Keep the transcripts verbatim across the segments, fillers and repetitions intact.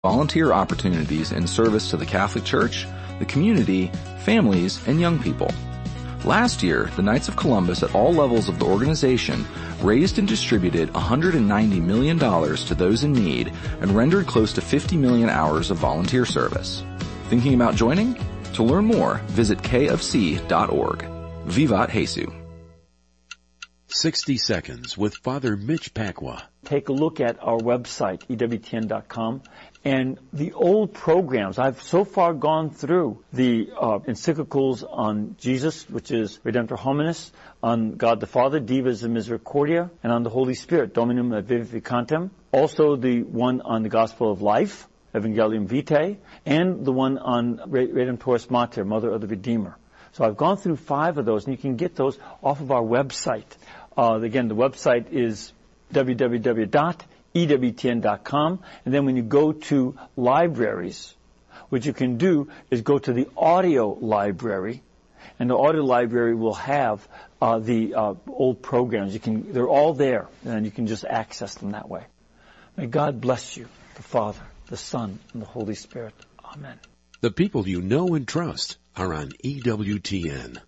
volunteer opportunities in service to the Catholic Church, the community, families, and young people. Last year, the Knights of Columbus at all levels of the organization raised and distributed one hundred ninety million dollars to those in need and rendered close to fifty million hours of volunteer service. Thinking about joining? To learn more, visit k f c dot org. Vivat Jesus. sixty seconds with Father Mitch Pacwa. Take a look at our website, E W T N dot com, and the old programs. I've so far gone through the uh, encyclicals on Jesus, which is Redemptor Hominis, on God the Father, Divas and Misericordia, and on the Holy Spirit, Dominum et Vivificantem. Also the one on the Gospel of Life, Evangelium Vitae, and the one on Redemptoris Mater, Mother of the Redeemer. So I've gone through five of those, and you can get those off of our website. Uh, again, the website is w w w dot e w t n dot com. And then when you go to libraries, what you can do is go to the audio library, and the audio library will have uh, the uh, old programs. You can, they're all there, and you can just access them that way. May God bless you, the Father, the Son, and the Holy Spirit. Amen. The people you know and trust are on E W T N.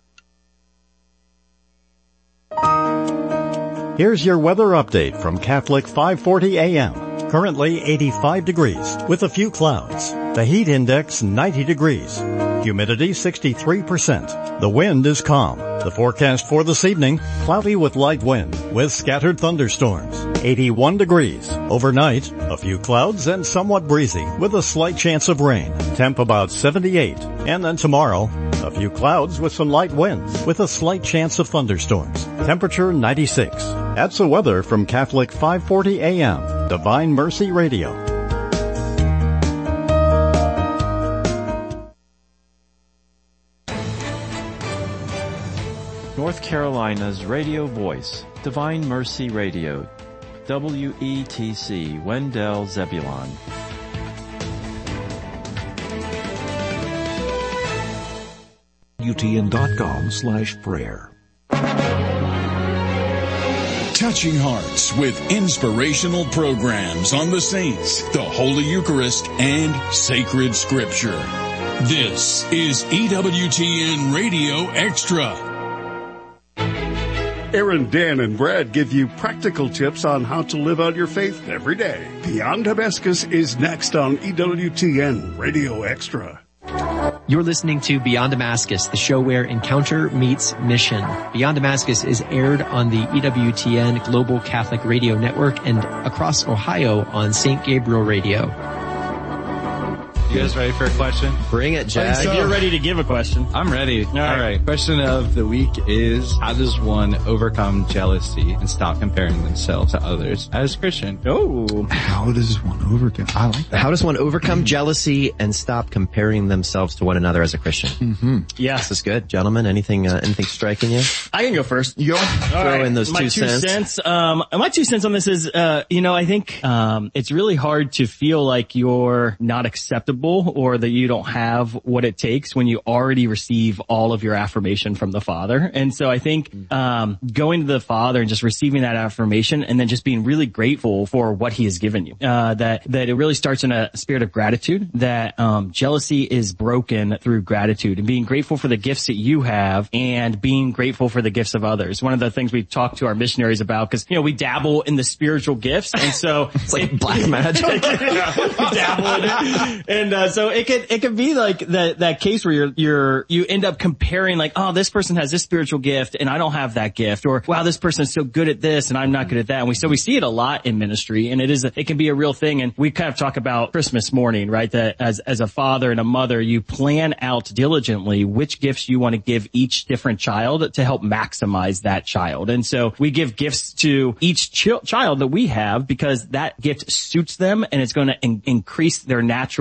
Here's your weather update from Catholic five forty A M. Currently eighty-five degrees with a few clouds. The heat index ninety degrees. Humidity sixty-three percent. The wind is calm. The forecast for this evening, cloudy with light wind with scattered thunderstorms. eighty-one degrees. Overnight, a few clouds and somewhat breezy with a slight chance of rain. Temp about seventy-eight. And then tomorrow, a few clouds with some light winds with a slight chance of thunderstorms. Temperature ninety-six. That's the weather from Catholic five forty A M, Divine Mercy Radio. North Carolina's radio voice, Divine Mercy Radio, W E T C, Wendell Zebulon. U T N dot com slash prayer. Touching hearts with inspirational programs on the saints, the Holy Eucharist, and sacred Scripture. This is E W T N Radio Extra. Aaron, Dan, and Brad give you practical tips on how to live out your faith every day. Beyond Damascus is next on E W T N Radio Extra. You're listening to Beyond Damascus, the show where encounter meets mission. Beyond Damascus is aired on the E W T N Global Catholic Radio Network and across Ohio on Saint Gabriel Radio. You guys ready for a question? Bring it, Jack. So. If you're ready to give a question. I'm ready. All right. All right. Question of the week is, how does one overcome jealousy and stop comparing themselves to others as a Christian? Oh. How does one overcome? I like that. How does one overcome jealousy and stop comparing themselves to one another as a Christian? Mm-hmm. Yeah. This is good. Gentlemen, anything, uh, anything striking you? I can go first. You go. Throw right. in those my two, two cents. cents. Um, my two cents on this is, uh, you know, I think, um, it's really hard to feel like you're not acceptable or that you don't have what it takes when you already receive all of your affirmation from the Father. And so I think, um, going to the Father and just receiving that affirmation and then just being really grateful for what He has given you, uh, that, that it really starts in a spirit of gratitude, that, um, jealousy is broken through gratitude and being grateful for the gifts that you have and being grateful for the gifts of others. One of the things we talk to our missionaries about, because, you know, we dabble in the spiritual gifts. And so it's like it, black magic. Yeah, we dabble in it. And, uh, so it could, it could be like that, that case where you're, you're, you end up comparing like, oh, this person has this spiritual gift and I don't have that gift, or wow, this person is so good at this and I'm not good at that. And we, so we see it a lot in ministry, and it is, a, it can be a real thing. And we kind of talk about Christmas morning, right? That as, as a father and a mother, you plan out diligently which gifts you want to give each different child to help maximize that child. And so we give gifts to each ch- child that we have because that gift suits them and it's going to in- increase their natural gifting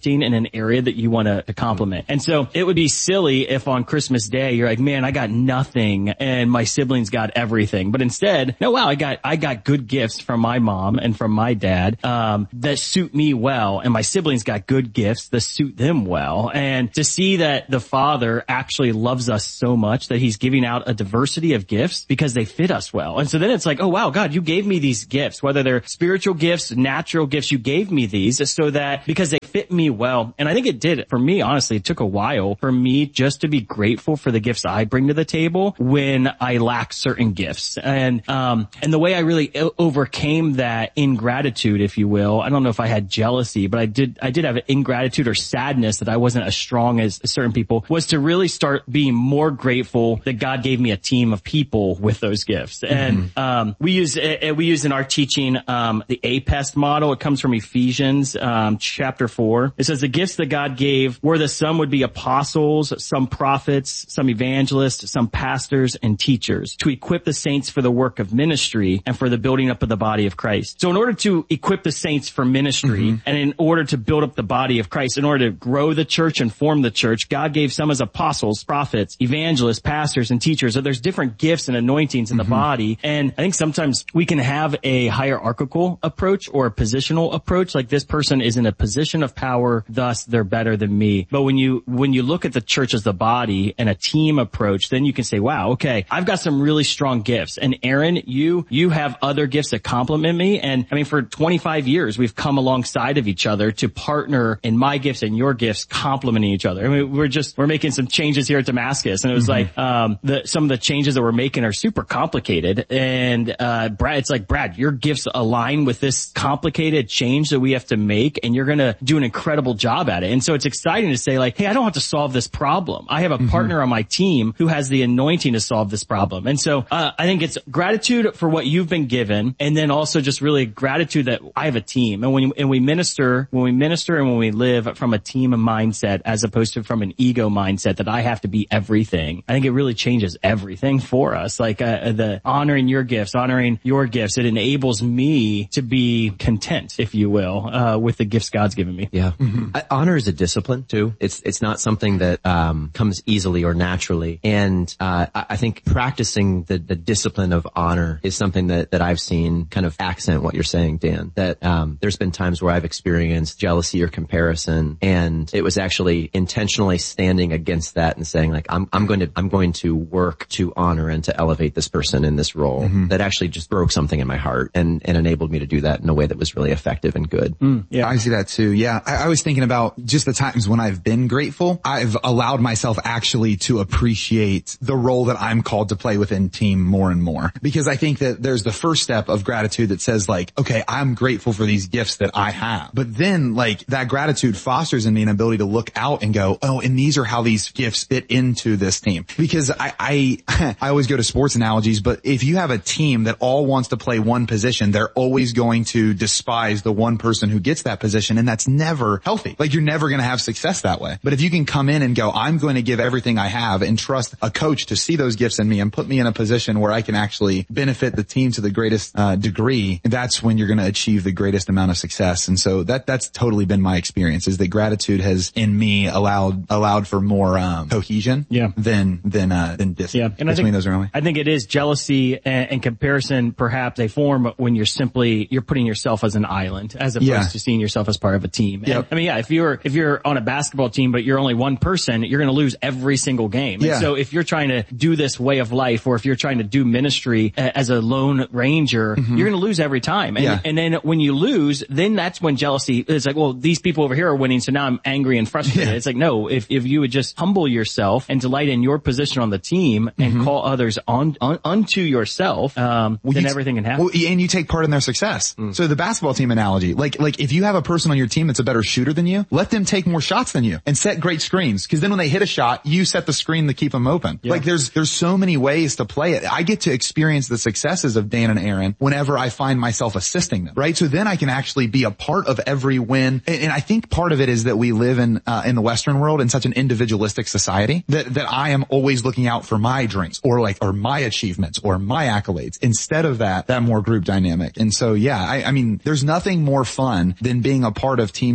lacking in an area that you want to, to complement. And so it would be silly if on Christmas Day you're like, man, I got nothing and my siblings got everything. But instead, no, wow, I got, I got good gifts from my mom and from my dad, um, that suit me well. And my siblings got good gifts that suit them well. And to see that the Father actually loves us so much that he's giving out a diversity of gifts because they fit us well. And so then it's like, oh wow, God, you gave me these gifts, whether they're spiritual gifts, natural gifts, you gave me these so that because they fit me well. And I think it did for me, honestly, it took a while for me just to be grateful for the gifts I bring to the table when I lack certain gifts. And, um, and the way I really overcame that ingratitude, if you will, I don't know if I had jealousy, but I did, I did have ingratitude or sadness that I wasn't as strong as certain people, was to really start being more grateful that God gave me a team of people with those gifts. Mm-hmm. And, um, we use, uh, we use in our teaching, um, the APEST model. It comes from Ephesians, um, chapter four. It says the gifts that God gave were that some would be apostles, some prophets, some evangelists, some pastors and teachers to equip the saints for the work of ministry and for the building up of the body of Christ. So in order to equip the saints for ministry mm-hmm. and in order to build up the body of Christ, in order to grow the church and form the church, God gave some as apostles, prophets, evangelists, pastors, and teachers. So there's different gifts and anointings in mm-hmm. the body. And I think sometimes we can have a hierarchical approach or a positional approach, like this person is in a position of power, thus they're better than me. But when you, when you look at the church as the body and a team approach, then you can say, wow, okay, I've got some really strong gifts. And Aaron, you, you have other gifts that complement me. And I mean, for twenty-five years, we've come alongside of each other to partner in my gifts and your gifts complementing each other. I mean, we're just, we're making some changes here at Damascus. And it was mm-hmm. like, um, the, some of the changes that we're making are super complicated. And, uh, Brad, it's like, Brad, your gifts align with this complicated change that we have to make. And you're going to do an incredible job at it. And so it's exciting to say like, hey, I don't have to solve this problem. I have a mm-hmm. partner on my team who has the anointing to solve this problem. And so, uh, I think it's gratitude for what you've been given. And then also just really gratitude that I have a team. And when, you, and we minister, when we minister and when we live from a team mindset as opposed to from an ego mindset that I have to be everything, I think it really changes everything for us. Like, uh, the honoring your gifts, honoring your gifts, it enables me to be content, if you will, uh, with the gifts God's given me. Yeah. Mm-hmm. I, honor is a discipline too. It's, it's not something that, um, comes easily or naturally. And, uh, I, I think practicing the, the discipline of honor is something that, that I've seen kind of accent what you're saying, Dan, that, um, there's been times where I've experienced jealousy or comparison, and it was actually intentionally standing against that and saying like, I'm, I'm going to, I'm going to work to honor and to elevate this person in this role. Mm-hmm. That actually just broke something in my heart and, and enabled me to do that in a way that was really effective and good. Mm, yeah. I see that too. Yeah. I, I was thinking about just the times when I've been grateful. I've allowed myself actually to appreciate the role that I'm called to play within team more and more, because I think that there's the first step of gratitude that says like, okay, I'm grateful for these gifts that I have. But then like that gratitude fosters in me an ability to look out and go, oh, and these are how these gifts fit into this team. Because I, I, I always go to sports analogies, but if you have a team that all wants to play one position, they're always going to despise the one person who gets that position. And that's never healthy. Like you're never going to have success that way. But if you can come in and go, I'm going to give everything I have and trust a coach to see those gifts in me and put me in a position where I can actually benefit the team to the greatest uh, degree, that's when you're going to achieve the greatest amount of success. And so that, that's totally been my experience, is that gratitude has in me allowed, allowed for more, um, cohesion yeah. than, than, uh, than distance yeah. and between I think, those around me. I think it is jealousy and, and comparison. Perhaps they form when you're simply, you're putting yourself as an island as opposed yeah. to seeing yourself as part of a team. Yep. And, I mean, yeah, if you're, if you're on a basketball team, but you're only one person, you're going to lose every single game. Yeah. And so if you're trying to do this way of life, or if you're trying to do ministry as a lone ranger, mm-hmm. you're going to lose every time. And, yeah. and then when you lose, then that's when jealousy is like, well, these people over here are winning, so now I'm angry and frustrated. Yeah. It's like, no, if, if you would just humble yourself and delight in your position on the team and mm-hmm. call others on, on unto yourself, um, well, then you everything can happen. Well, and you take part in their success. Mm. So the basketball team analogy, like, like if you have a person on your team that's a better shooter than you, let them take more shots than you and set great screens. Cause then when they hit a shot, you set the screen to keep them open. Yeah. Like there's, there's so many ways to play it. I get to experience the successes of Dan and Aaron whenever I find myself assisting them, right? So then I can actually be a part of every win. And, and I think part of it is that we live in, uh, in the Western world in such an individualistic society that, that I am always looking out for my drinks or like, or my achievements or my accolades instead of that, that more group dynamic. And so, yeah, I, I mean, there's nothing more fun than being a part of teams that are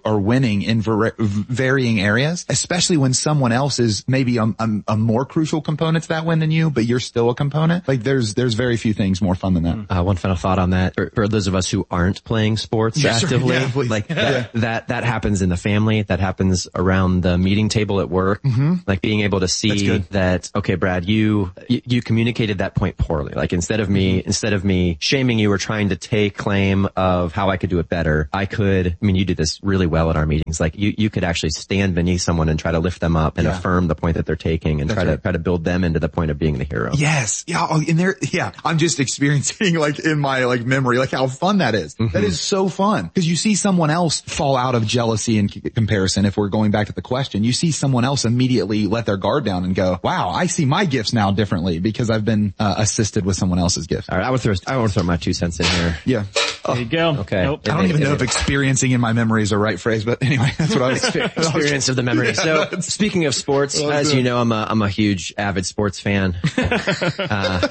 are winning in ver- varying areas, especially when someone else is maybe a, a, a more crucial component to that win than you, but you're still a component. Like there's, there's very few things more fun than that. Uh, one final thought on that. For, for those of us who aren't playing sports yeah, actively, sure. yeah, like that, yeah. that, that happens in the family. That happens around the meeting table at work. Mm-hmm. Like being able to see that, okay, Brad, you, you, you communicated that point poorly. Like instead of me, mm-hmm. instead of me shaming you or trying to take claim of how I could do it better, I could, I mean, you do this really well at our meetings. Like you, you could actually stand beneath someone and try to lift them up and yeah. affirm the point that they're taking and That's try right. to, try to build them into the point of being the hero. Yes. Yeah. Oh, in there, yeah. I'm just experiencing like in my like memory, like how fun that is. Mm-hmm. That is so fun because you see someone else fall out of jealousy and c- comparison. If we're going back to the question, you see someone else immediately let their guard down and go, wow, I see my gifts now differently because I've been uh, assisted with someone else's gift. All right. I would throw, I would throw my two cents in here. Yeah. There you go. Okay. Nope. I don't even know if experiencing in my memory is a right phrase, but anyway, that's what I was. Experience of the memory. Yeah, so speaking of sports, as good. you know, I'm a, I'm a huge avid sports fan. uh,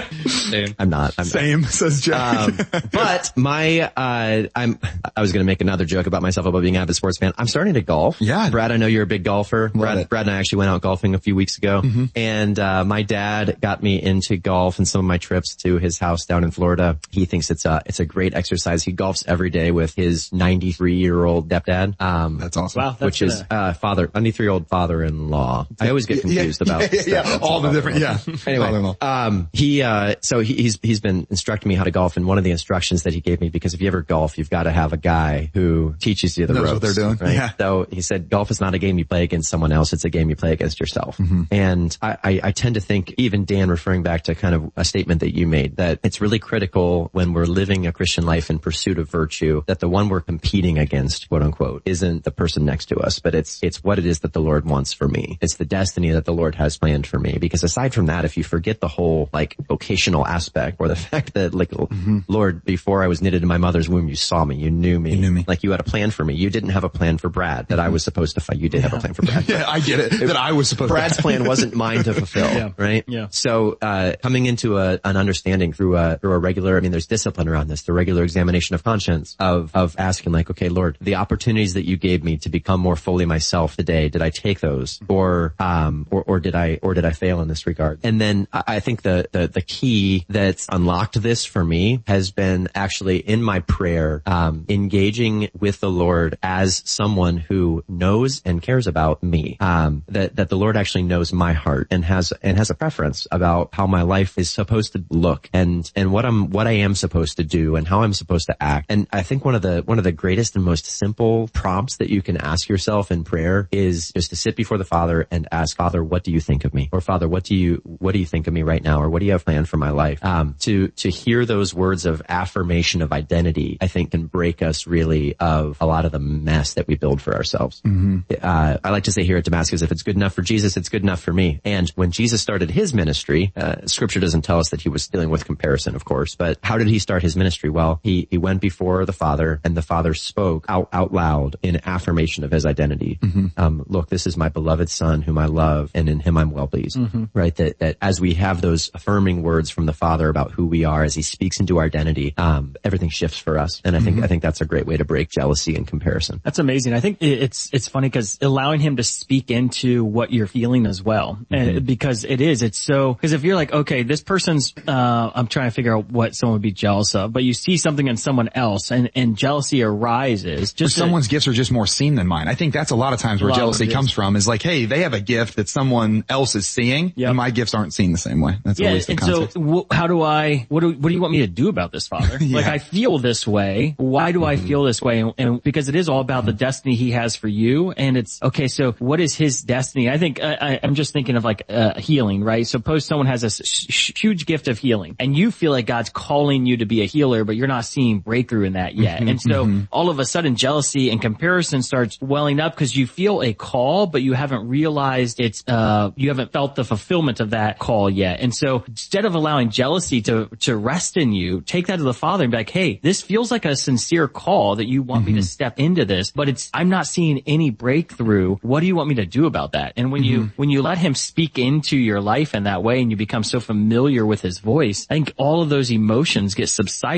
Same. I'm not. I'm Same, not. says Jack. Um, but my, uh, I'm, I was going to make another joke about myself about being an avid sports fan. I'm starting to golf. Yeah. Brad, I know you're a big golfer. Brad, Brad and I actually went out golfing a few weeks ago. Mm-hmm. And, uh, my dad got me into golf and some of my trips to his house down in Florida. He thinks it's a, it's a great exercise. He golfs every day with his ninety-three year old stepdad. Um, that's awesome. Wow, that's which is, uh, father, ninety-three year old father-in-law. I always get confused yeah, about yeah, yeah, yeah. all the different, yeah. Anyway, um, he, uh, so he, he's, he's been instructing me how to golf, and one of the instructions that he gave me, because if you ever golf, you've got to have a guy who teaches you the knows ropes. What they're doing. Right? Yeah. So he said, golf is not a game you play against someone else, it's a game you play against yourself. Mm-hmm. And I, I, I tend to think, even Dan, referring back to kind of a statement that you made, that it's really critical when we're living a Christian life in pursuit of virtue, that the one we're competing against, quote unquote, isn't the person next to us, but it's, it's what it is that the Lord wants for me. It's the destiny that the Lord has planned for me. Because aside from that, if you forget the whole, like, vocational aspect, or the fact that, like, mm-hmm. Lord, before I was knitted in my mother's womb, you saw me, you knew me. You knew me. Like, you had a plan for me. You didn't have a plan for Brad that mm-hmm. I was supposed to fight. You did yeah. have a plan for Brad. Yeah, I get it. That I was supposed Brad's to. Brad's plan wasn't mine to fulfill, yeah. right? Yeah. So, uh, coming into a, an understanding through a, through a regular, I mean, there's discipline around this, the regular examination of conscience of, of asking like, okay, Lord, the opportunities that you gave me to become more fully myself today, did I take those? Or, um, or, or did I, or did I fail in this regard? And then I, I think the, the, the key that's unlocked this for me has been actually in my prayer, um, engaging with the Lord as someone who knows and cares about me. Um, that, that the Lord actually knows my heart and has, and has a preference about how my life is supposed to look and, and what I'm, what I am supposed to do and how I'm supposed to act. And I think one of the, one of the greatest and most simple prompts that you can ask yourself in prayer is just to sit before the Father and ask, Father, what do you think of me? Or Father, what do you, what do you think of me right now? Or what do you have planned for my life? Um, to, to hear those words of affirmation of identity, I think can break us really of a lot of the mess that we build for ourselves. Mm-hmm. Uh, I like to say here at Damascus, if it's good enough for Jesus, it's good enough for me. And when Jesus started his ministry, uh, scripture doesn't tell us that he was dealing with comparison, of course, but how did he start his ministry? Well, he, he went before the Father, and the Father spoke out, out loud in affirmation of his identity. Mm-hmm. Um, look, this is my beloved Son whom I love, and in him I'm well pleased. Mm-hmm. Right? That, that as we have those affirming words from the Father about who we are, as he speaks into our identity, um, everything shifts for us. And I think, mm-hmm. I think that's a great way to break jealousy and comparison. That's amazing. I think it's, it's funny because allowing him to speak into what you're feeling as well. Mm-hmm. And because it is, it's so, because if you're like, okay, this person's, uh, I'm trying to figure out what someone would be jealous of, but you see something in someone else and, and jealousy arises. Just someone's gifts are just more seen than mine. I think that's a lot of times where jealousy comes from is like, hey, they have a gift that someone else is seeing yep. and my gifts aren't seen the same way. That's yeah, always the and context. So w- how do I, what do, what do you want me to do about this, Father? yeah. Like I feel this way. Why do mm-hmm. I feel this way? And, and because it is all about mm-hmm. the destiny he has for you. And it's, okay, so what is his destiny? I think, I, I, I'm just thinking of like, uh, healing, right? Suppose someone has a sh- huge gift of healing and you feel like God's calling you to be a healer, but you're not seeing breakthrough in that yet. Mm-hmm. And so mm-hmm. all of a sudden jealousy and comparison starts welling up because you feel a call, but you haven't realized it's, uh, you haven't felt the fulfillment of that call yet. And so instead of allowing jealousy to, to rest in you, take that to the Father and be like, hey, this feels like a sincere call that you want mm-hmm. me to step into this, but it's, I'm not seeing any breakthrough. What do you want me to do about that? And when mm-hmm. you, when you let him speak into your life in that way and you become so familiar with his voice, I think all of those emotions get subsided because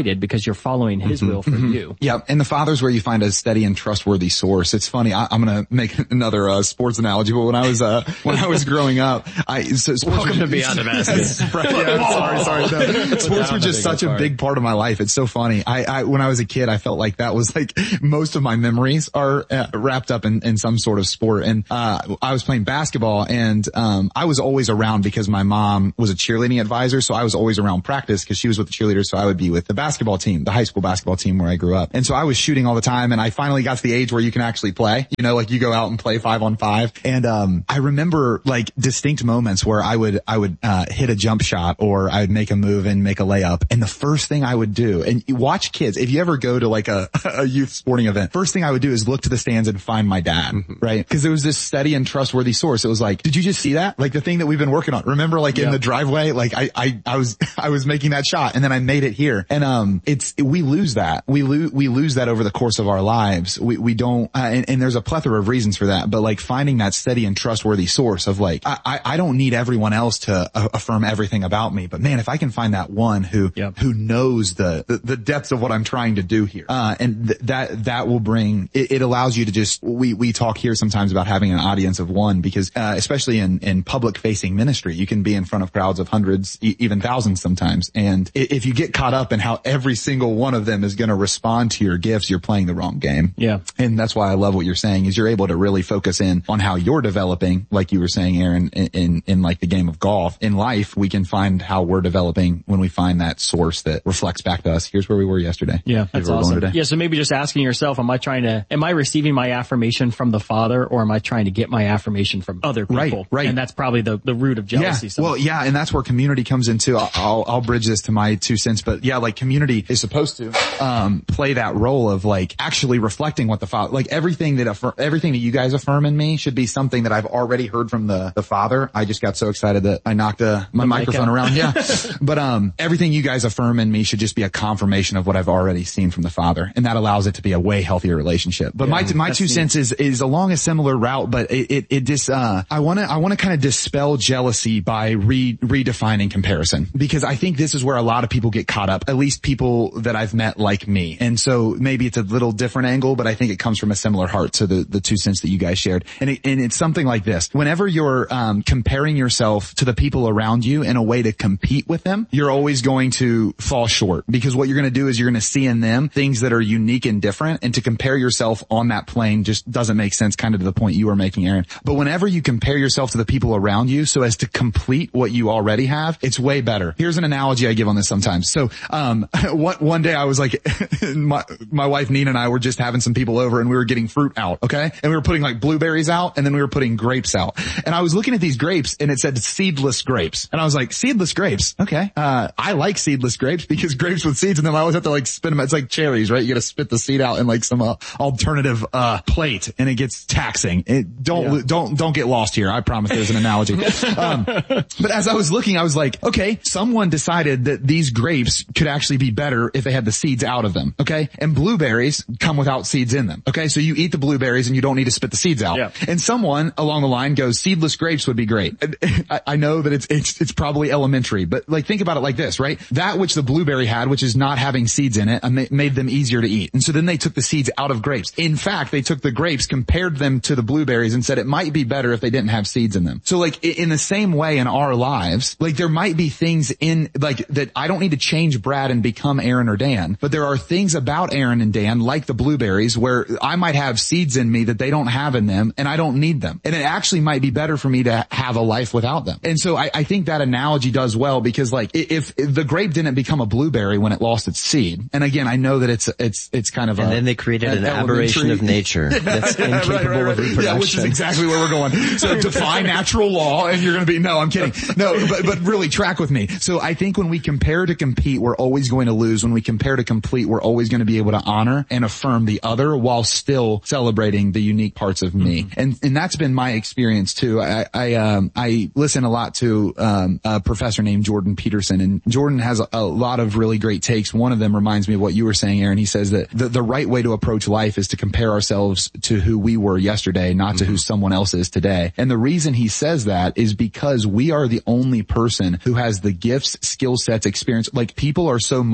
because you're following his mm-hmm, will for mm-hmm. you. Yeah. And the Father's where you find a steady and trustworthy source. It's funny. I, I'm going to make another uh, sports analogy, but when I was, uh, when I was growing up, I, so welcome to Beyond Damascus. yeah, sorry, sorry. No. Sports were just such a big part of my life. It's so funny. I, I, when I was a kid, I felt like that was like most of my memories are uh, wrapped up in, in some sort of sport. And, uh, I was playing basketball and, um, I was always around because my mom was a cheerleading advisor. So I was always around practice because she was with the cheerleaders. So I would be with the basketball team, the high school basketball team where I grew up. And so I was shooting all the time. And I finally got to the age where you can actually play, you know, like you go out and play five on five. And, um, I remember like distinct moments where I would, I would, uh, hit a jump shot or I would make a move and make a layup. And the first thing I would do, and you watch kids, if you ever go to like a, a youth sporting event, first thing I would do is look to the stands and find my dad, mm-hmm. right? Because there was this steady and trustworthy source. It was like, did you just see that? Like the thing that we've been working on. Remember like yeah. in the driveway, like I, I, I was, I was making that shot and then I made it here. And, um, it's, we lose that. We lose, we lose that over the course of our lives. We, we don't, uh, and, and there's a plethora of reasons for that, but like finding that steady and trustworthy source of like, I, I, I don't need everyone else to uh, affirm everything about me, but man, if I can find that one who, yep. who knows the, the, the depths of what I'm trying to do here, uh, and th- that, that will bring, it, it allows you to just, we, we talk here sometimes about having an audience of one because, uh, especially in, in public facing ministry, you can be in front of crowds of hundreds, e- even thousands sometimes. And if you get caught up in how every single one of them is going to respond to your gifts, you're playing the wrong game. Yeah. And that's why I love what you're saying is you're able to really focus in on how you're developing, like you were saying, Aaron, in, in, in like the game of golf. In life, we can find how we're developing when we find that source that reflects back to us. Here's where we were yesterday. Yeah, that's awesome. Yeah, so maybe just asking yourself, am I trying to, am I receiving my affirmation from the Father or am I trying to get my affirmation from other people? Right, right. And that's probably the, the root of jealousy. Yeah. Well, yeah, and that's where community comes into. I'll, I'll, I'll bridge this to my two cents, but yeah, like community is supposed to, um, play that role of like actually reflecting what the Father, like everything that, affirm, everything that you guys affirm in me should be something that I've already heard from the, the Father. I just got so excited that I knocked uh, my the microphone around. Yeah. But, um, everything you guys affirm in me should just be a confirmation of what I've already seen from the Father. And that allows it to be a way healthier relationship. But yeah, my, my two neat. cents is, is along a similar route, but it, it, it just, uh, I want to, I want to kind of dispel jealousy by re, redefining comparison because I think this is where a lot of people get caught up, at least people that I've met like me. And so maybe it's a little different angle, but I think it comes from a similar heart to the, the two cents that you guys shared. And it, and it's something like this. Whenever you're, um, comparing yourself to the people around you in a way to compete with them, you're always going to fall short because what you're going to do is you're going to see in them things that are unique and different. And to compare yourself on that plane just doesn't make sense, kind of to the point you were making, Aaron. But whenever you compare yourself to the people around you so as to complete what you already have, it's way better. Here's an analogy I give on this sometimes. So, um, one, one day I was like, my, my wife Nina and I were just having some people over and we were getting fruit out, okay? And we were putting like blueberries out and then we were putting grapes out. And I was looking at these grapes and it said seedless grapes. And I was like, seedless grapes? Okay. Uh, I like seedless grapes because grapes with seeds in them, I always have to like spin them. It's like cherries, right? You gotta spit the seed out in like some uh, alternative, uh, plate and it gets taxing. It, don't, yeah. don't, don't get lost here. I promise there's an analogy. um, but as I was looking, I was like, okay, someone decided that these grapes could actually be better if they had the seeds out of them. Okay. And blueberries come without seeds in them. Okay. So you eat the blueberries and you don't need to spit the seeds out. Yeah. And someone along the line goes, seedless grapes would be great. I, I know that it's, it's, it's probably elementary, but like think about it like this, right? That which the blueberry had, which is not having seeds in it, made them easier to eat. And so then they took the seeds out of grapes. In fact, they took the grapes, compared them to the blueberries and said it might be better if they didn't have seeds in them. So like in the same way in our lives, like there might be things in like that I don't need to change Brad and become Aaron or Dan, but there are things about Aaron and Dan like the blueberries where I might have seeds in me that they don't have in them and I don't need them. And it actually might be better for me to have a life without them. And so I, I think that analogy does well because like if, if the grape didn't become a blueberry when it lost its seed, and again, I know that it's, it's, it's kind of and a, then they created an, an aberration of nature that's incapable right, right, right. of reproduction. Yeah, which is exactly where we're going. So defy natural law and you're going to be, no, I'm kidding. No, but, but really track with me. So I think when we compare to compete, we're always going to lose. When we compare to complete, we're always going to be able to honor and affirm the other while still celebrating the unique parts of me. Mm-hmm. And, and that's been my experience too. I, I, um, I listen a lot to, um, a professor named Jordan Peterson, and Jordan has a, a lot of really great takes. One of them reminds me of what you were saying, Aaron. He says that the, the right way to approach life is to compare ourselves to who we were yesterday, not mm-hmm. to who someone else is today. And the reason he says that is because we are the only person who has the gifts, skill sets, experience. Like people are so multi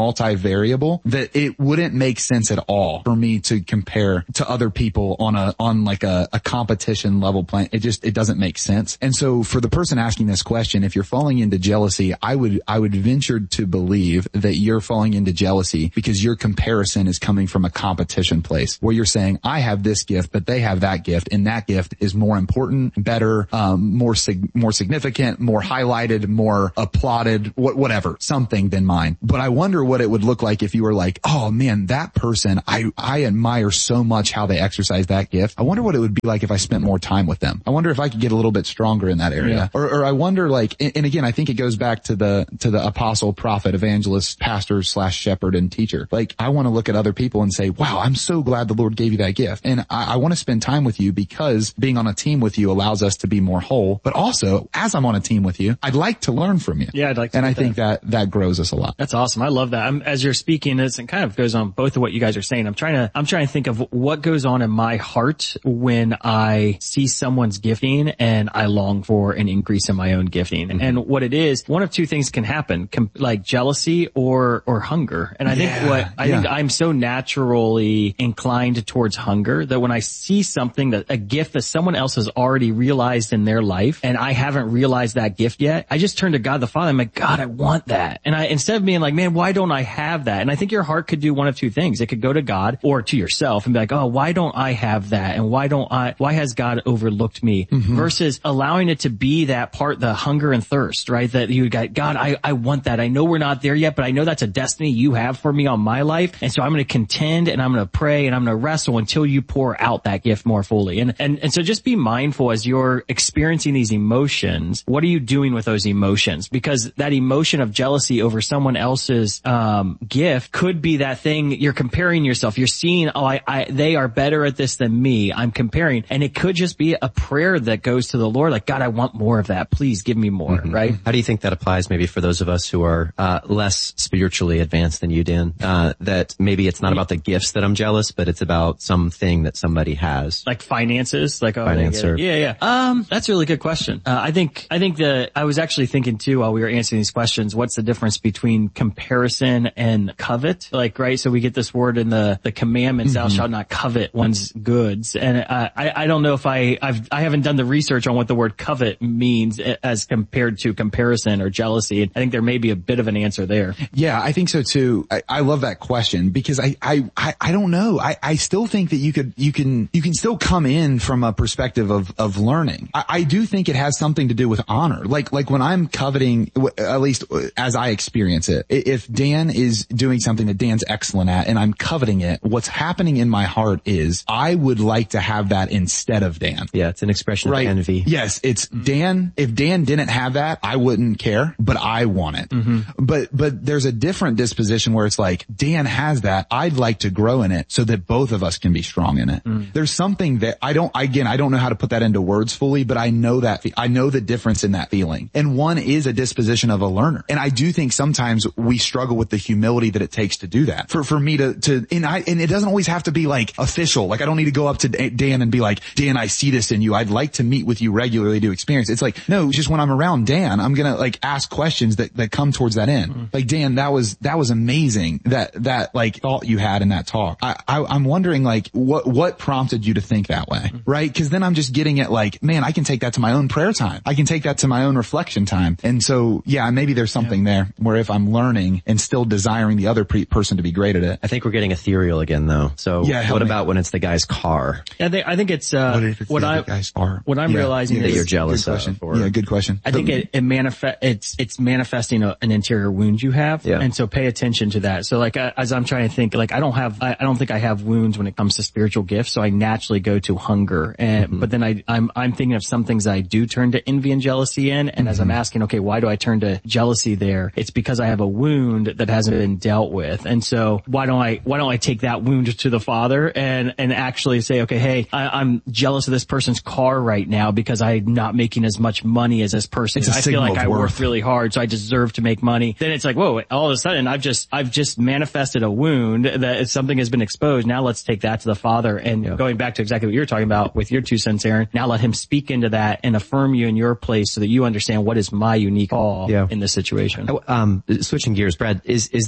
variable that it wouldn't make sense at all for me to compare to other people on a, on like a, a competition level plan. It just, it doesn't make sense. And so for the person asking this question, if you're falling into jealousy, I would, I would venture to believe that you're falling into jealousy because your comparison is coming from a competition place where you're saying, I have this gift, but they have that gift, and that gift is more important, better, um, more sig- more significant, more highlighted, more applauded, wh- whatever, something than mine. But I wonder what it would look like if you were like, oh man, that person, I, I admire so much how they exercise that gift. I wonder what it would be like if I spent more time with them. I wonder if I could get a little bit stronger in that area. Yeah. Or, or I wonder like, and, and again, I think it goes back to the, to the apostle, prophet, evangelist, pastor slash shepherd and teacher. Like, I want to look at other people and say, wow, I'm so glad the Lord gave you that gift. And I, I want to spend time with you because being on a team with you allows us to be more whole. But also, as I'm on a team with you, I'd like to learn from you. Yeah, I'd like to. And I think that. that that grows us a lot. That's awesome. I love that. I'm, as you're speaking, it's, it kind of goes on both of what you guys are saying. I'm trying to, I'm trying to think of what goes on in my heart when I see someone's gifting and I long for an increase in my own gifting. Mm-hmm. And what it is, one of two things can happen, com- like jealousy or, or hunger. And I think yeah, what, I yeah. think I'm so naturally inclined towards hunger that when I see something that, a gift that someone else has already realized in their life and I haven't realized that gift yet, I just turn to God the Father. I'm like, God, I want that. And I, instead of being like, man, why don't I have that? And I think your heart could do one of two things. It could go to God or to yourself and be like, oh, why don't I have that? And why don't I, why has God overlooked me? Mm-hmm. Versus allowing it to be that part, the hunger and thirst, right? That you got, God, I, I want that. I know we're not there yet, but I know that's a destiny you have for me on my life. And so I'm going to contend and I'm going to pray and I'm going to wrestle until you pour out that gift more fully. And, and, and so just be mindful as you're experiencing these emotions. What are you doing with those emotions? Because that emotion of jealousy over someone else's, um, gift could be that thing you're comparing yourself. You're seeing, oh, I, I, they are better at this than me. I'm comparing. And it could just be a prayer that goes to the Lord, like, God, I want more of that. Please give me more, mm-hmm. right? How do you think that applies maybe for those of us who are, uh, less spiritually advanced than you, Dan? Uh, that maybe it's not about the gifts that I'm jealous, but it's about something that somebody has. Like finances, like, oh, finance or, yeah, yeah. Um, that's a really good question. Uh, I think, I think that I was actually thinking too while we were answering these questions, what's the difference between comparison and covet? Like, right? So we get this word in the, the commandments, mm-hmm. thou shalt not covet one's goods. And uh, I, I don't know if I, I've, I haven't done the research on what the word covet means as compared to comparison or jealousy. I think there may be a bit of an answer there. Yeah, I think so too. I, I love that question because I, I, I, I don't know. I, I still think that you could, you can, you can still come in from a perspective of, of learning. I, I do think it has something to do with honor. Like, like when I'm coveting, at least as I experience it, if Dan is doing something that Dan's excellent at and I'm coveting it, what's happening in my heart is I would like to have that instead of Dan. Yeah, it's an expression right? of envy. Yes, it's Dan. If Dan didn't have that, I wouldn't care, but I want it. Mm-hmm. But, but there's a different disposition where it's like, Dan has that. I'd like to grow in it so that both of us can be strong in it. Mm. There's something that I don't, again, I don't know how to put that into words fully, but I know that, I know the difference in that feeling. And one is a disposition of a learner. And I do think sometimes we struggle with the humility that it takes to do that. For, for me to, to, and I, and it doesn't always have to be like official. Like I don't need to go up to Dan and be like, Dan, I see this in you. I'd like to meet with you regularly to experience. It's like, no, just when I'm around Dan, I'm going to like ask questions that, that come towards that end. Mm-hmm. Like, Dan, that was, that was amazing. That, that like thought you had in that talk. I, I I'm wondering like what, what prompted you to think that way? Mm-hmm. Right? Cause then I'm just getting it like, man, I can take that to my own prayer time. I can take that to my own reflection time. And so, yeah, maybe there's something yeah. there where if I'm learning and still desiring the other pre- person to be great at it. I think we're getting ethereal again though. So yeah, what me. about when it's the guy's car? Yeah, they, I think it's, uh, what, if it's what the I, guy's car? What I'm yeah. realizing yeah, is that you're jealous of. Or, yeah, good question. I think it, it manifest, it's, it's manifesting a, an interior wound you have. Yeah. And so pay attention to that. So like, uh, as I'm trying to think, like I don't have, I, I don't think I have wounds when it comes to spiritual gifts. So I naturally go to hunger. And, mm-hmm. but then I, I'm, I'm thinking of some things I do turn to envy and jealousy in. And mm-hmm. as I'm asking, okay, why do I turn to jealousy there? It's because I have a wound that hasn't been dealt with. And so why don't I, why don't I take that wound to the Father and, and actually say, okay, hey, I, I'm jealous of this person's car right now because I'm not making as much money as this person. I feel like I work really hard, so I deserve to make money. Then it's like, whoa, all of a sudden I've just, I've just manifested a wound that something has been exposed. Now let's take that to the Father. And yeah. going back to exactly what you're talking about with your two cents, Aaron, now let him speak into that and affirm you in your place so that you understand what is my unique call yeah. in this situation. Um, switching gears, Brad, is, is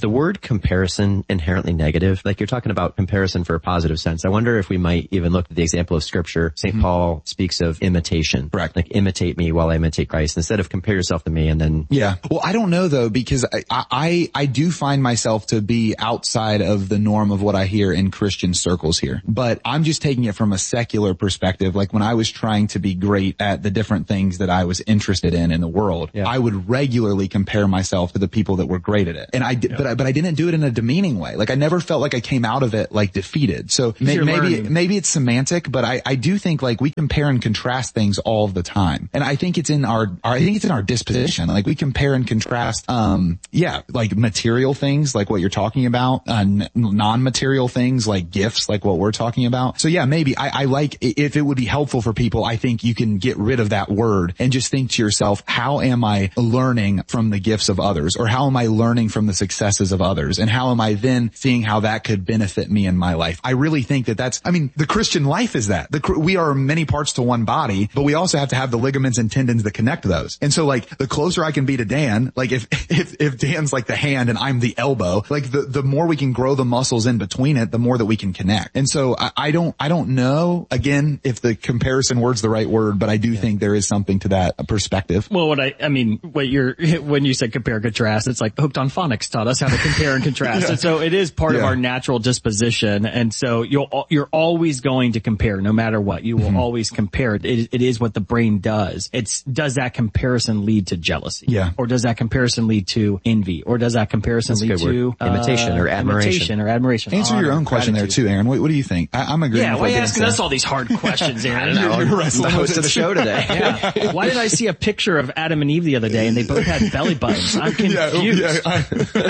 the word comparison inherently negative? Like you're talking about comparison for a positive sense. I wonder if we might even look at the example of scripture. Saint Mm-hmm. Paul speaks of imitation. Correct. Like imitate me while I imitate Christ instead of compare yourself to me and then. Yeah. Well, I don't know though, because I, I, I do find myself to be outside of the norm of what I hear in Christian circles here, but I'm just taking it from a secular perspective. Like when I was trying to be great at the different things that I was interested in in the world, yeah. I would regularly compare myself to the people that were great at it. And I did, yeah. but I, but I didn't do it in a demeaning way. Like I never felt like I came out of it like defeated. So may, maybe, learning. maybe it's semantic, but I, I do think like we compare and contrast things all the time. And I think it's in our, our I think it's in our disposition. Like we compare and contrast, um, yeah, like material things, like what you're talking about, uh, n- non-material things like gifts, like what we're talking about. So yeah, maybe I, I like, if it would be helpful for people, I think you can get rid of that word and just think to yourself, how am I learning from the gifts of others? Or how am I learning from the successes of others? And how am I then seeing how that could benefit me in my life? I really think that that's, I mean, the Christian life is that. The, we are many parts to one body, but we also have to have the ligaments and tendons that connect those. And so like the closer I can be to Dan, like if, if, if Dan's like the hand and I'm the elbow, like the, the more we can grow the muscles in between it, the more that we can connect. And so I, I don't, I don't know again if the comparison word's the right word, but I do yeah. think there is something to that perspective. Well, what I, I mean, what you're, when you said compare and contrast, it's like Hooked on Phonics taught us how to compare and contrast. yeah. And so it is part yeah. of our natural disposition. And so you'll, you're always going to compare no matter what. You will mm-hmm. always compare. It, it is what the brain does. It's, does that comparison lead to jealousy? Yeah. Or does that comparison lead to envy? Or does that comparison That's lead to uh, imitation or admiration? Imitation or admiration. Answer honor, your own question gratitude. there too, Aaron. What, what do you think? I, I'm agreeing yeah, with why what are you Dan asking said. us all these hard questions, Aaron? I don't know. You're, you're the host of the show today. yeah. Why did I see a picture of Adam and Eve the other day and they both had belly buttons? I'm confused. Yeah, yeah,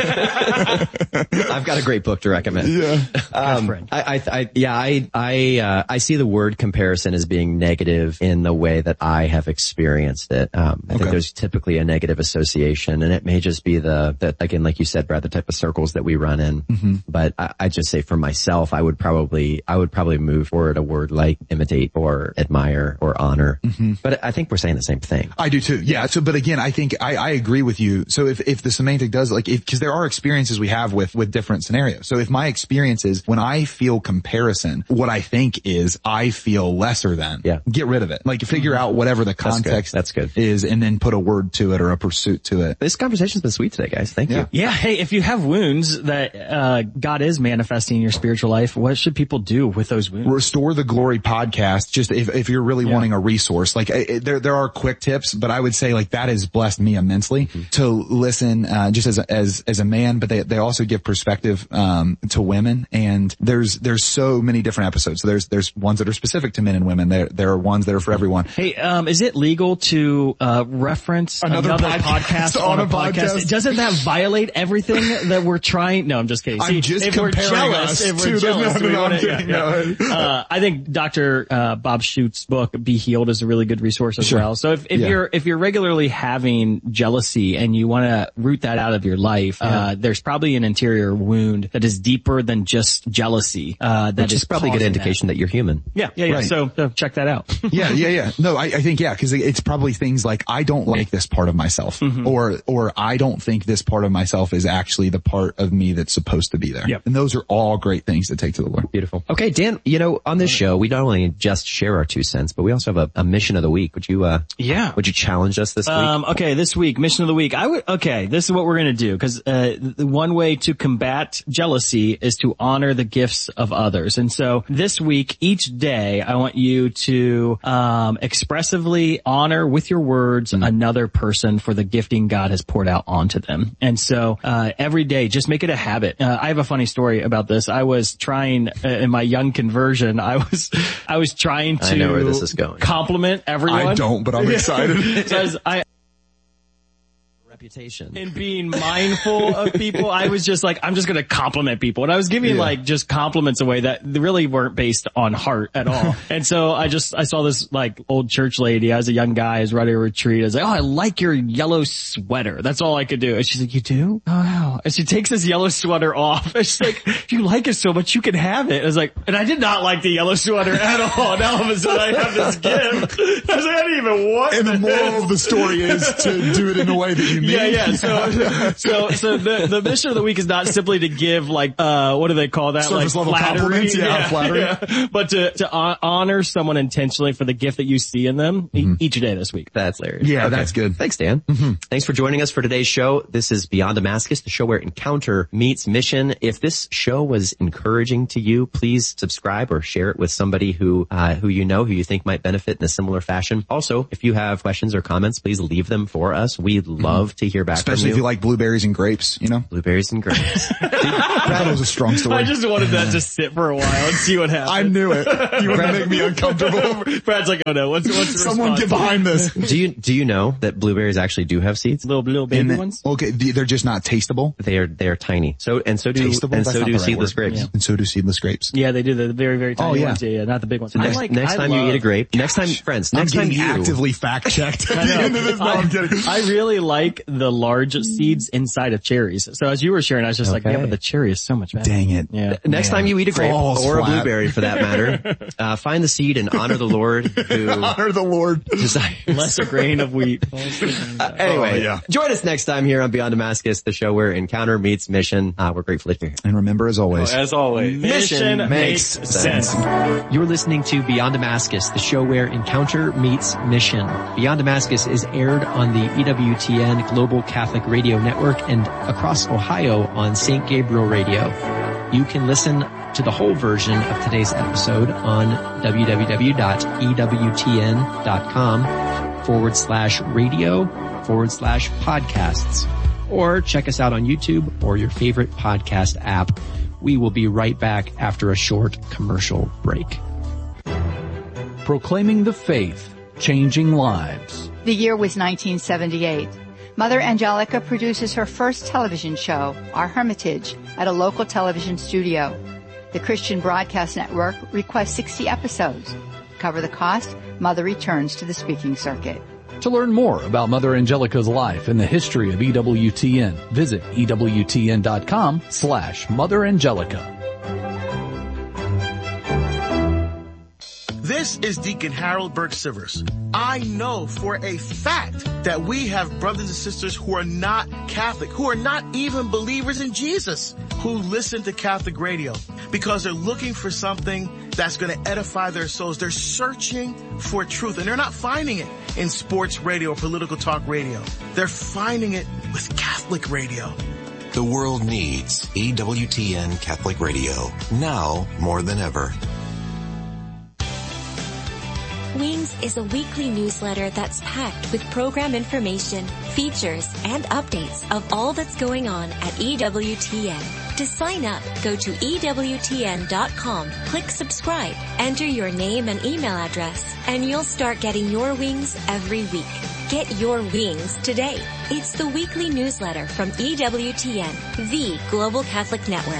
I, I've got a great book to recommend. Yeah. Um, I, I, I, yeah, I, I, uh, I see the word comparison as being negative in the way that I have experienced it. Um, I okay. think there's typically a negative association, and it may just be the, that again, like you said, Brad, the type of circles that we run in. Mm-hmm. But I, I just say for myself, I would probably, I would probably move forward a word like imitate or admire or honor. Mm-hmm. But I think we're saying the same thing. I do too. Yeah. So, but again, I think I, I agree with you. So if, if the semantic does like, if, cause there are experiences we have with, with different scenarios. So if my experience is when I feel comparison, what I think is I feel lesser than, yeah. get rid of it. Like figure out whatever the context That's good. That's good. is and then put a word to it or a pursuit to it. This conversation's been sweet today, guys. Thank yeah. you. Yeah. Hey, if you have wounds that, uh, God is manifesting in your spiritual life, what should people do with those wounds? Restore the Glory podcast. Just if, if you're really yeah. wanting a resource, like it, there, there are quick tips, but I would say like that has blessed me immensely mm-hmm. to listen, uh, just as a, as, as a man, but they, they also give perspective, um, to women. And there's, there's so many different episodes. So there's, there's ones that are specific to men and women. There, there are ones that are for everyone. Hey, um, is it legal to, uh, reference another, another podcast, podcast on, on a podcast? podcast? Doesn't that violate everything that we're trying? No, I'm just kidding. See, I'm just if we're jealous, if we're jealous, no, no, we no, wanna, I'm kidding, yeah, yeah. no. Uh, I think Doctor Uh, Bob Schutt's book, Be Healed, is a really good resource as sure. well. So if, if yeah. you're, if you're regularly having jealousy and you want to root that out of your life, yeah. uh, there's probably an interior wound that is deeper than just jealousy. Uh, that Which is, is probably a good indication that. that you're human. Yeah, yeah, yeah. Right. So, so check that out. yeah, yeah, yeah. No, I, I think, yeah, cause it's probably things like, I don't like this part of myself mm-hmm. or, or I don't think this part of myself is actually the part of me that's supposed to be there. Yep. And those are all great things to take to the Lord. Beautiful. Okay, Dan, you know, on this show, we not only just share our two cents, but we also have a, a mission of the week. Would you, uh, yeah. would you challenge us this week? Um, okay, this week, mission of the week. I would, okay, this is what we're going to do. Cause, uh, the one way to combat jealousy is to honor the gifts of others. And so this week, each day, I want you to, um, expressively honor with your words mm-hmm. another person for the gifting God has poured out onto them. And so, uh, every day, just make it a habit. Uh, I have a funny story about this. I was trying, uh, in my young conversion, I was, I was trying to I know where this is going. compliment everyone. I don't, but I'm excited. so I, was, I reputation and being mindful of people. I was just like, I'm just going to compliment people. And I was giving yeah. like just compliments away that really weren't based on heart at all. And so I just, I saw this like old church lady. I was a young guy. I was running a retreat. I was like, oh, I like your yellow sweater. That's all I could do. And she's like, you do? Oh, wow. And she takes this yellow sweater off. And she's like, if you like it so much, you can have it. I was like, and I did not like the yellow sweater at all. Now all of a sudden I have this gift. I was like, I didn't even want it. And the moral of the story is to do it in a way that you mean Yeah, yeah. So, so, so the, the mission of the week is not simply to give like, uh, what do they call that? Surface like level flattery. compliments. Yeah, yeah flattery. Yeah. But to, to honor someone intentionally for the gift that you see in them mm-hmm. each day this week. That's hilarious. Yeah, okay. that's good. Thanks, Dan. Mm-hmm. Thanks for joining us for today's show. This is Beyond Damascus, the show where encounter meets mission. If this show was encouraging to you, please subscribe or share it with somebody who, uh, who you know, who you think might benefit in a similar fashion. Also, if you have questions or comments, please leave them for us. We'd love mm-hmm. to hear back Especially from you. if you like blueberries and grapes, you know? Blueberries and grapes. I thought it was a strong story. I just wanted that to sit for a while and see what happens. I knew it. You were going to make me uncomfortable. Brad's like, oh no, what's, what's the Someone response? get behind this. Do you, do you know that blueberries actually do have seeds? Little, little baby the, ones? Okay, they're just not tasteable? They are, they are tiny. So, and so do, Tasteable? and That's so do right seedless word. grapes. Yeah. And so do seedless grapes. Yeah, they do the very, very tiny oh, yeah. ones. Yeah, yeah, not the big ones. So next, like, next I time love, you eat a grape, Gosh, next time, friends, next I'm time you actively fact checked at I the know. end of this. No, I, I'm kidding. I really like the large seeds inside of cherries. So as you were sharing, I was just Okay. like, yeah, but the cherry is so much better. Dang it. Yeah. Next Man. time you eat a grape Falls or flat. a blueberry for that matter, uh, find the seed and honor the Lord who honor the Lord. desires. Less a grain of wheat. Uh, anyway, Oh, yeah. join us next time here on Beyond Damascus, the show where encounter meets mission. Uh, we're grateful that you're here. And remember, as always, As always. Mission, Mission makes makes sense. You're listening to Beyond Damascus, the show where encounter meets mission. Beyond Damascus is aired on the E W T N Global Catholic Radio Network and across Ohio on Saint Gabriel Radio. You can listen to the whole version of today's episode on www.ewtn.com forward slash radio forward slash podcasts. Or check us out on YouTube or your favorite podcast app. We will be right back after a short commercial break. Proclaiming the faith, changing lives. The year was nineteen seventy-eight. Mother Angelica produces her first television show, Our Hermitage, at a local television studio. The Christian Broadcast Network requests sixty episodes. Cover the cost, Mother returns to the speaking circuit. To learn more about Mother Angelica's life and the history of E W T N, visit ewtn.com slash Mother Angelica. This is Deacon Harold Burke Sivers. I know for a fact that we have brothers and sisters who are not Catholic, who are not even believers in Jesus, who listen to Catholic radio because they're looking for something that's going to edify their souls. They're searching for truth, and they're not finding it in sports radio or political talk radio. They're finding it with Catholic radio. The world needs E W T N Catholic Radio, now more than ever. Wings is a weekly newsletter that's packed with program information, features, and updates of all that's going on at E W T N. To sign up, go to E W T N dot com, click subscribe, enter your name and email address, and you'll start getting your wings every week. Get your wings today. It's the weekly newsletter from E W T N, the Global Catholic Network.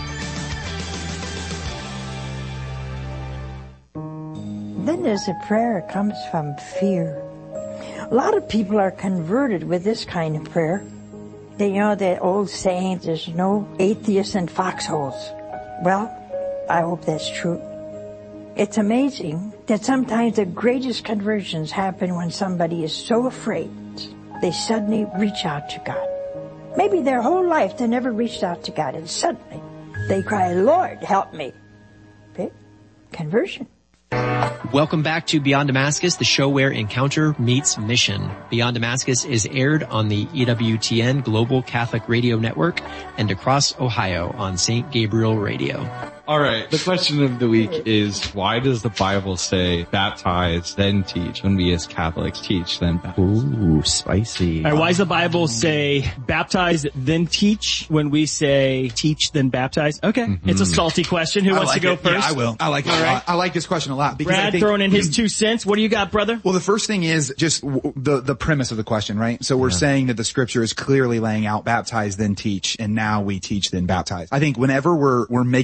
Then there's a prayer that comes from fear. A lot of people are converted with this kind of prayer. They you know that old saying, there's no atheists in foxholes. Well, I hope that's true. It's amazing that sometimes the greatest conversions happen when somebody is so afraid they suddenly reach out to God. Maybe their whole life they never reached out to God, and suddenly they cry, Lord, help me. Okay? Conversion. Welcome back to Beyond Damascus, the show where encounter meets mission. Beyond Damascus is aired on the E W T N Global Catholic Radio Network and across Ohio on Saint Gabriel Radio. All right. The question of the week is, why does the Bible say baptize, then teach, when we as Catholics teach, then baptize? Ooh, spicy. All right, why does the Bible say baptize, then teach, when we say teach, then baptize? Okay. Mm-hmm. It's a salty question. Who I wants like to go it. first? Yeah, I will. I like it All a right. lot. I like this question a lot. Because Brad I think, throwing in his two cents. What do you got, brother? Well, the first thing is just w- the, the premise of the question, right? So we're yeah. saying that the scripture is clearly laying out baptize, then teach, and now we teach, then baptize. I think whenever we're, we're making an assumption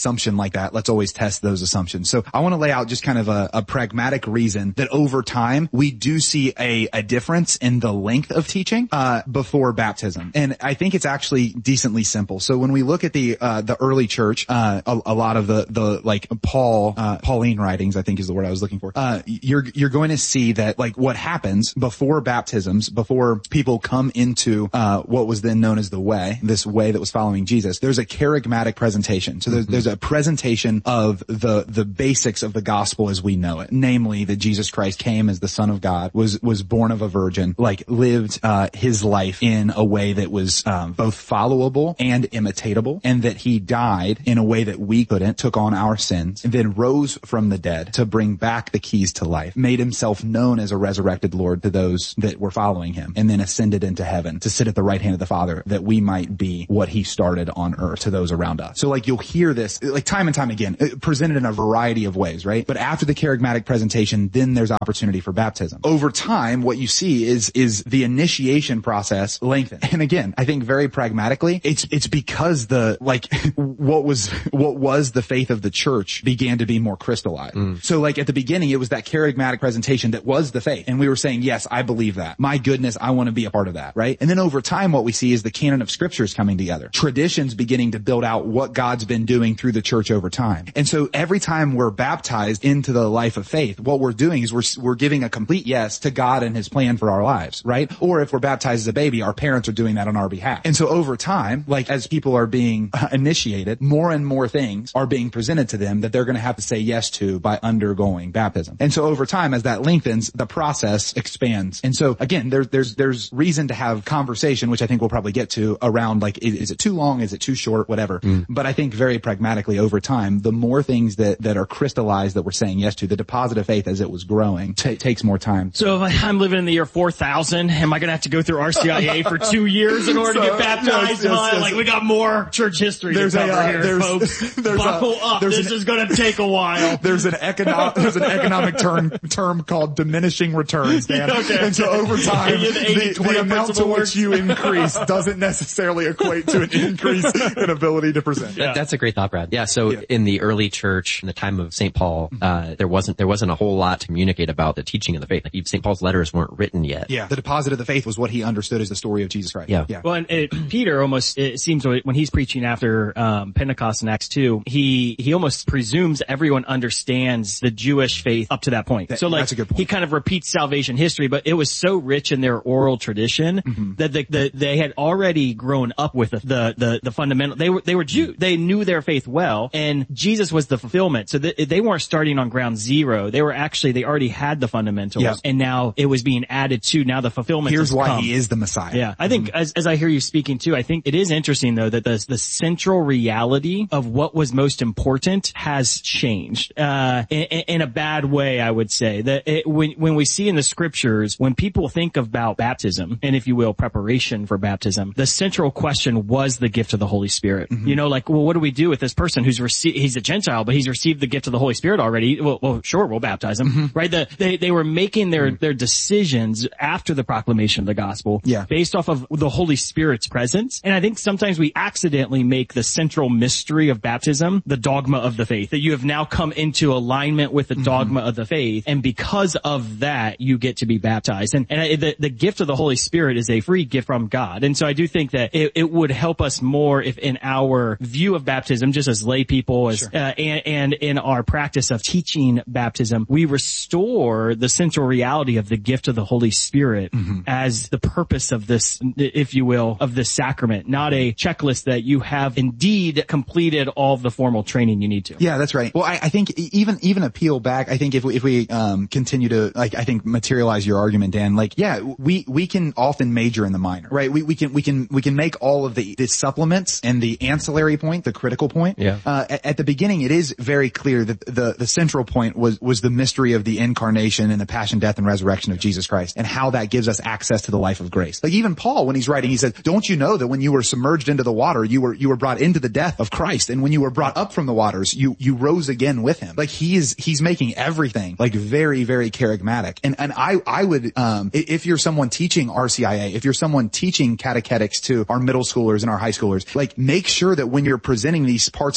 assumption like that, let's always test those assumptions. So I want to lay out just kind of a, a pragmatic reason that over time we do see a, a difference in the length of teaching uh before baptism. And I think it's actually decently simple. So when we look at the uh the early church, uh a, a lot of the the like Paul uh Pauline writings, I think is the word I was looking for. Uh you're you're going to see that like what happens before baptisms, before people come into uh what was then known as the way, this way that was following Jesus, there's a charismatic presentation. So there's, mm-hmm. there's a presentation of the the basics of the gospel as we know it, namely that Jesus Christ came as the Son of God, was was born of a virgin, like lived uh his life in a way that was um both followable and imitatable, and that he died in a way that we couldn't, took on our sins, and then rose from the dead to bring back the keys to life, made himself known as a resurrected Lord to those that were following him, and then ascended into heaven to sit at the right hand of the Father, that we might be what he started on earth to those around us. So like you'll hear this like time and time again, presented in a variety of ways, right? But after the charismatic presentation, then there's opportunity for baptism. Over time, what you see is is the initiation process lengthen. And again, I think very pragmatically, it's it's because the like what was what was the faith of the church began to be more crystallized. Mm. So like at the beginning, it was that charismatic presentation that was the faith, and we were saying, yes, I believe that. My goodness, I want to be a part of that, right? And then over time, what we see is the canon of scriptures coming together, traditions beginning to build out what God's been doing through the church over time. And so every time we're baptized into the life of faith, what we're doing is we're we're giving a complete yes to God and his plan for our lives, right? Or if we're baptized as a baby, our parents are doing that on our behalf. And so over time, like as people are being uh, initiated, more and more things are being presented to them that they're going to have to say yes to by undergoing baptism. And so over time, as that lengthens, the process expands. And so again, there's there's there's reason to have conversation, which I think we'll probably get to, around like, is, is it too long? Is it too short? Whatever. Mm. But I think very pragmatically over time, the more things that that are crystallized that we're saying yes to, the deposit of faith as it was growing t- takes more time. So if I'm living in the year four thousand, am I going to have to go through R C I A for two years in order so, to get baptized? Yes, yes, yes. Like we got more church history there's to cover a, uh, here, there's, folks. There's Buckle a, up. This an, is going to take a while. There's an economic there's an economic term term called diminishing returns, Dan. Okay. And so over time, the, the amount to which you increase doesn't necessarily equate to an increase in ability to present. Yeah. That, that's a great thought, Brad. Yeah. So yeah. in the early church, in the time of Saint Paul, uh, there wasn't there wasn't a whole lot to communicate about the teaching of the faith. Like Saint Paul's letters weren't written yet. Yeah. The deposit of the faith was what he understood as the story of Jesus Christ. Yeah. Yeah. Well, and it, Peter almost, it seems when he's preaching after um, Pentecost in Acts two, he he almost presumes everyone understands the Jewish faith up to that point. That, so like that's a good point. He kind of repeats salvation history, but it was so rich in their oral tradition mm-hmm. that the, the, they had already grown up with the the the, the fundamental. They were they were Jew. They knew their faith well, and Jesus was the fulfillment. So they, they weren't starting on ground zero. They were actually they already had the fundamentals, yeah. and now it was being added to. Now the fulfillment. Here's why come. he is the Messiah. Yeah, I think mm-hmm. as as I hear you speaking too, I think it is interesting though that the the central reality of what was most important has changed uh in, in a bad way. I would say that it, when when we see in the scriptures, when people think about baptism and, if you will, preparation for baptism, the central question was the gift of the Holy Spirit. Mm-hmm. You know, like, well, what do we do with this person who's received? He's a Gentile, but he's received the gift of the Holy Spirit already. Well, well sure, we'll baptize him, mm-hmm. right? The, they they were making their mm-hmm. their decisions after the proclamation of the gospel, yeah. based off of the Holy Spirit's presence. And I think sometimes we accidentally make the central mystery of baptism the dogma of the faith, that you have now come into alignment with the mm-hmm. dogma of the faith, and because of that, you get to be baptized. And, and I, the, the gift of the Holy Spirit is a free gift from God. And so I do think that it, it would help us more if in our view of baptism, just as lay people, as, sure. uh, and, and in our practice of teaching baptism, we restore the central reality of the gift of the Holy Spirit mm-hmm. as the purpose of this, if you will, of this sacrament, not a checklist that you have indeed completed all the formal training you need to. Yeah, that's right. Well, I, I think even, even a peel back, I think if we, if we, um, continue to, like, I think materialize your argument, Dan, like, yeah, we, we can often major in the minor, right? We, we can, we can, we can make all of the, the supplements and the ancillary point, the critical point. Yeah. Uh, at, at the beginning, it is very clear that the, the central point was, was the mystery of the incarnation and the passion, death, and resurrection of Jesus Christ, and how that gives us access to the life of grace. Like even Paul, when he's writing, he said, don't you know that when you were submerged into the water, you were, you were brought into the death of Christ, and when you were brought up from the waters, you, you rose again with him. Like he is, he's making everything like very, very charismatic. And, and I, I would, um, if you're someone teaching R C I A, if you're someone teaching catechetics to our middle schoolers and our high schoolers, like make sure that when you're presenting these parts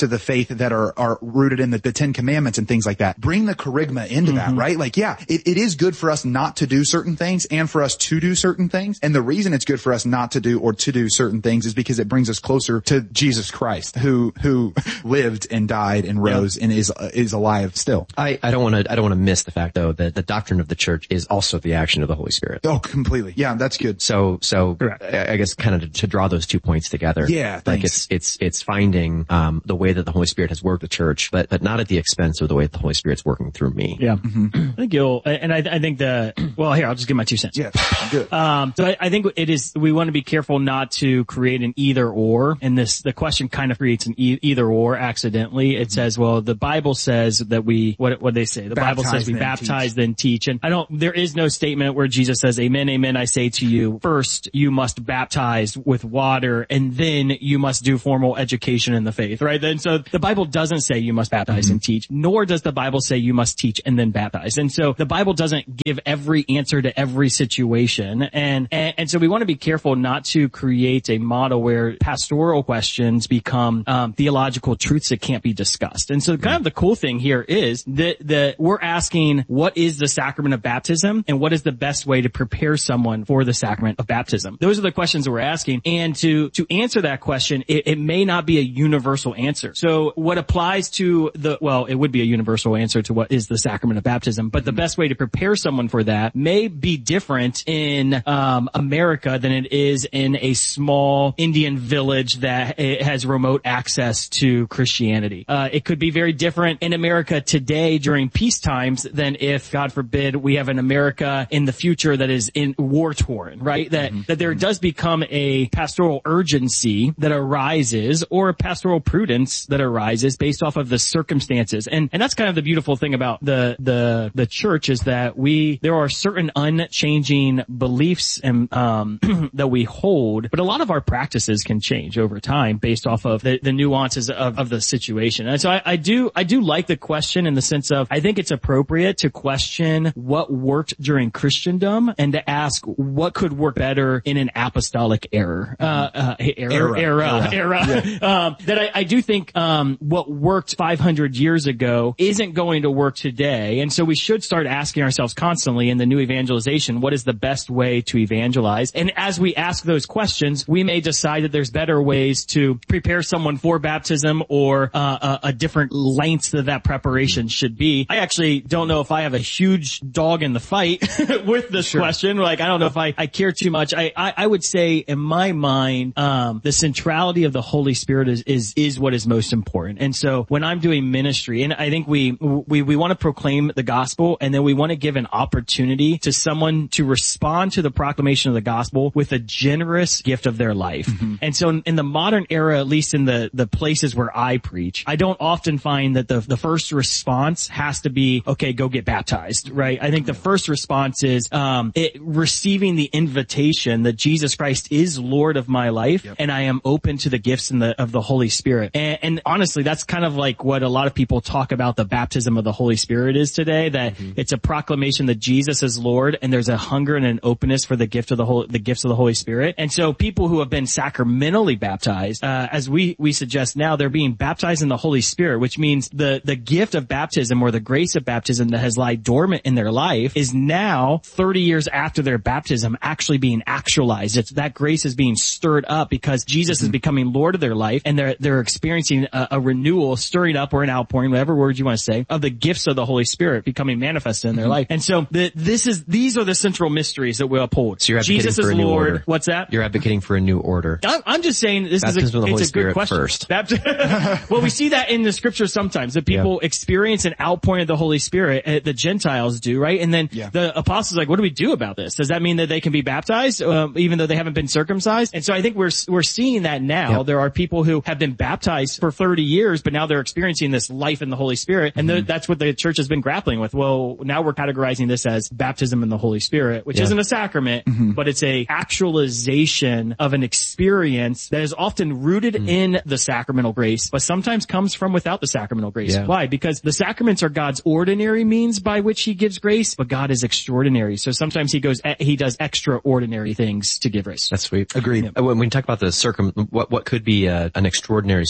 parts of the faith that are, are rooted in the, the Ten Commandments and things like that. Bring the charisma into mm-hmm. that, right? Like, yeah, it, it is good for us not to do certain things and for us to do certain things. And the reason it's good for us not to do or to do certain things is because it brings us closer to Jesus Christ, who, who lived and died and rose yeah. and is, uh, is alive still. I, I don't want to, I don't want to miss the fact though that the doctrine of the church is also the action of the Holy Spirit. Oh, completely. Yeah, that's good. So, so I, I guess kind of to, to draw those two points together. Yeah, thanks. Like it's, it's, it's finding, um, the way that the Holy Spirit has worked the church, but, but not at the expense of the way that the Holy Spirit's working through me. Yeah. Mm-hmm. I think you'll, and I, I think the, well, here, I'll just give my two cents. Yeah, good. Um, so I, I think it is, we want to be careful not to create an either or, and this, the question kind of creates an e- either or accidentally. It mm-hmm. says, well, the Bible says that we, what, what they say? The baptize, Bible says we then baptize, teach. then teach. And I don't, there is no statement where Jesus says, amen, amen, I say to you, first you must baptize with water, and then you must do formal education in the faith, right? Then, so the Bible doesn't say you must baptize mm-hmm. and teach, nor does the Bible say you must teach and then baptize. And so the Bible doesn't give every answer to every situation. And, and, and so we want to be careful not to create a model where pastoral questions become, um, theological truths that can't be discussed. And so kind of the cool thing here is that, that we're asking, what is the sacrament of baptism and what is the best way to prepare someone for the sacrament of baptism? Those are the questions that we're asking. And to, to answer that question, it, it may not be a universal answer. So what applies to the, well, it would be a universal answer to what is the sacrament of baptism, but the best way to prepare someone for that may be different in, um, America than it is in a small Indian village that has remote access to Christianity. Uh, it could be very different in America today during peace times than if, God forbid, we have an America in the future that is in war-torn, right? That, mm-hmm. that there does become a pastoral urgency that arises or a pastoral prudence that arises based off of the circumstances. And, and that's kind of the beautiful thing about the, the, the church is that we, there are certain unchanging beliefs and, um, that we hold, but a lot of our practices can change over time based off of the, the nuances of, of the situation. And so I, I do, I do like the question in the sense of, I think it's appropriate to question what worked during Christendom and to ask what could work better in an apostolic error, uh, uh, era, era, era, era. Yeah. um, that I, I do think, um, what worked five hundred years ago isn't going to work today. And so we should start asking ourselves constantly in the new evangelization, what is the best way to evangelize? And as we ask those questions, we may decide that there's better ways to prepare someone for baptism or, uh, a, a different lengths that that preparation should be. I actually don't know if I have a huge dog in the fight with this sure. question. Like, I don't know if I, I care too much. I, I, I would say in my mind, um, the centrality of the Holy Spirit is, is, is what is most important. And so when I'm doing ministry, and I think we, we, we want to proclaim the gospel, and then we want to give an opportunity to someone to respond to the proclamation of the gospel with a generous gift of their life. Mm-hmm. And so in, in the modern era, at least in the, the places where I preach, I don't often find that the, the first response has to be, okay, go get baptized, right? I think the first response is, um, it, receiving the invitation that Jesus Christ is Lord of my life, yep. and I am open to the gifts in the, of the Holy Spirit. And, and honestly, that's kind of like what a lot of people talk about the baptism of the Holy Spirit is today, that mm-hmm. it's a proclamation that Jesus is Lord, and there's a hunger and an openness for the gift of the whole, the gifts of the Holy Spirit. And so people who have been sacramentally baptized, uh, as we, we suggest now, they're being baptized in the Holy Spirit, which means the, the gift of baptism or the grace of baptism that has lied dormant in their life is now thirty years after their baptism actually being actualized. It's that grace is being stirred up because Jesus mm-hmm. is becoming Lord of their life, and they're, they're experiencing a, a renewal, stirring up or an outpouring, whatever word you want to say, of the gifts of the Holy Spirit becoming manifested in their mm-hmm. life. And so the, this is, these are the central mysteries that we uphold. So you're advocating Jesus for is a new Lord. order. What's that? You're advocating for a new order. I'm, I'm just saying this Baptism is a, of the Holy it's a Spirit good question. First. Well, we see that in the scripture sometimes, that people yeah. experience an outpouring of the Holy Spirit, uh, the Gentiles do, right? And then yeah. the apostles are like, what do we do about this? Does that mean that they can be baptized, um, even though they haven't been circumcised? And so I think we're, we're seeing that now. Yep. There are people who have been baptized for thirty years, but now they're experiencing this life in the Holy Spirit. And mm-hmm. that's what the church has been grappling with. Well, now we're categorizing this as baptism in the Holy Spirit, which yeah. isn't a sacrament, mm-hmm. but it's a actualization of an experience that is often rooted mm-hmm. in the sacramental grace, but sometimes comes from without the sacramental grace. Yeah. Why? Because the sacraments are God's ordinary means by which he gives grace, but God is extraordinary. So sometimes he goes, he does extraordinary things to give grace. That's sweet. Agreed. Yeah. When we talk about the circum, what, what could be a, an extraordinary circumstance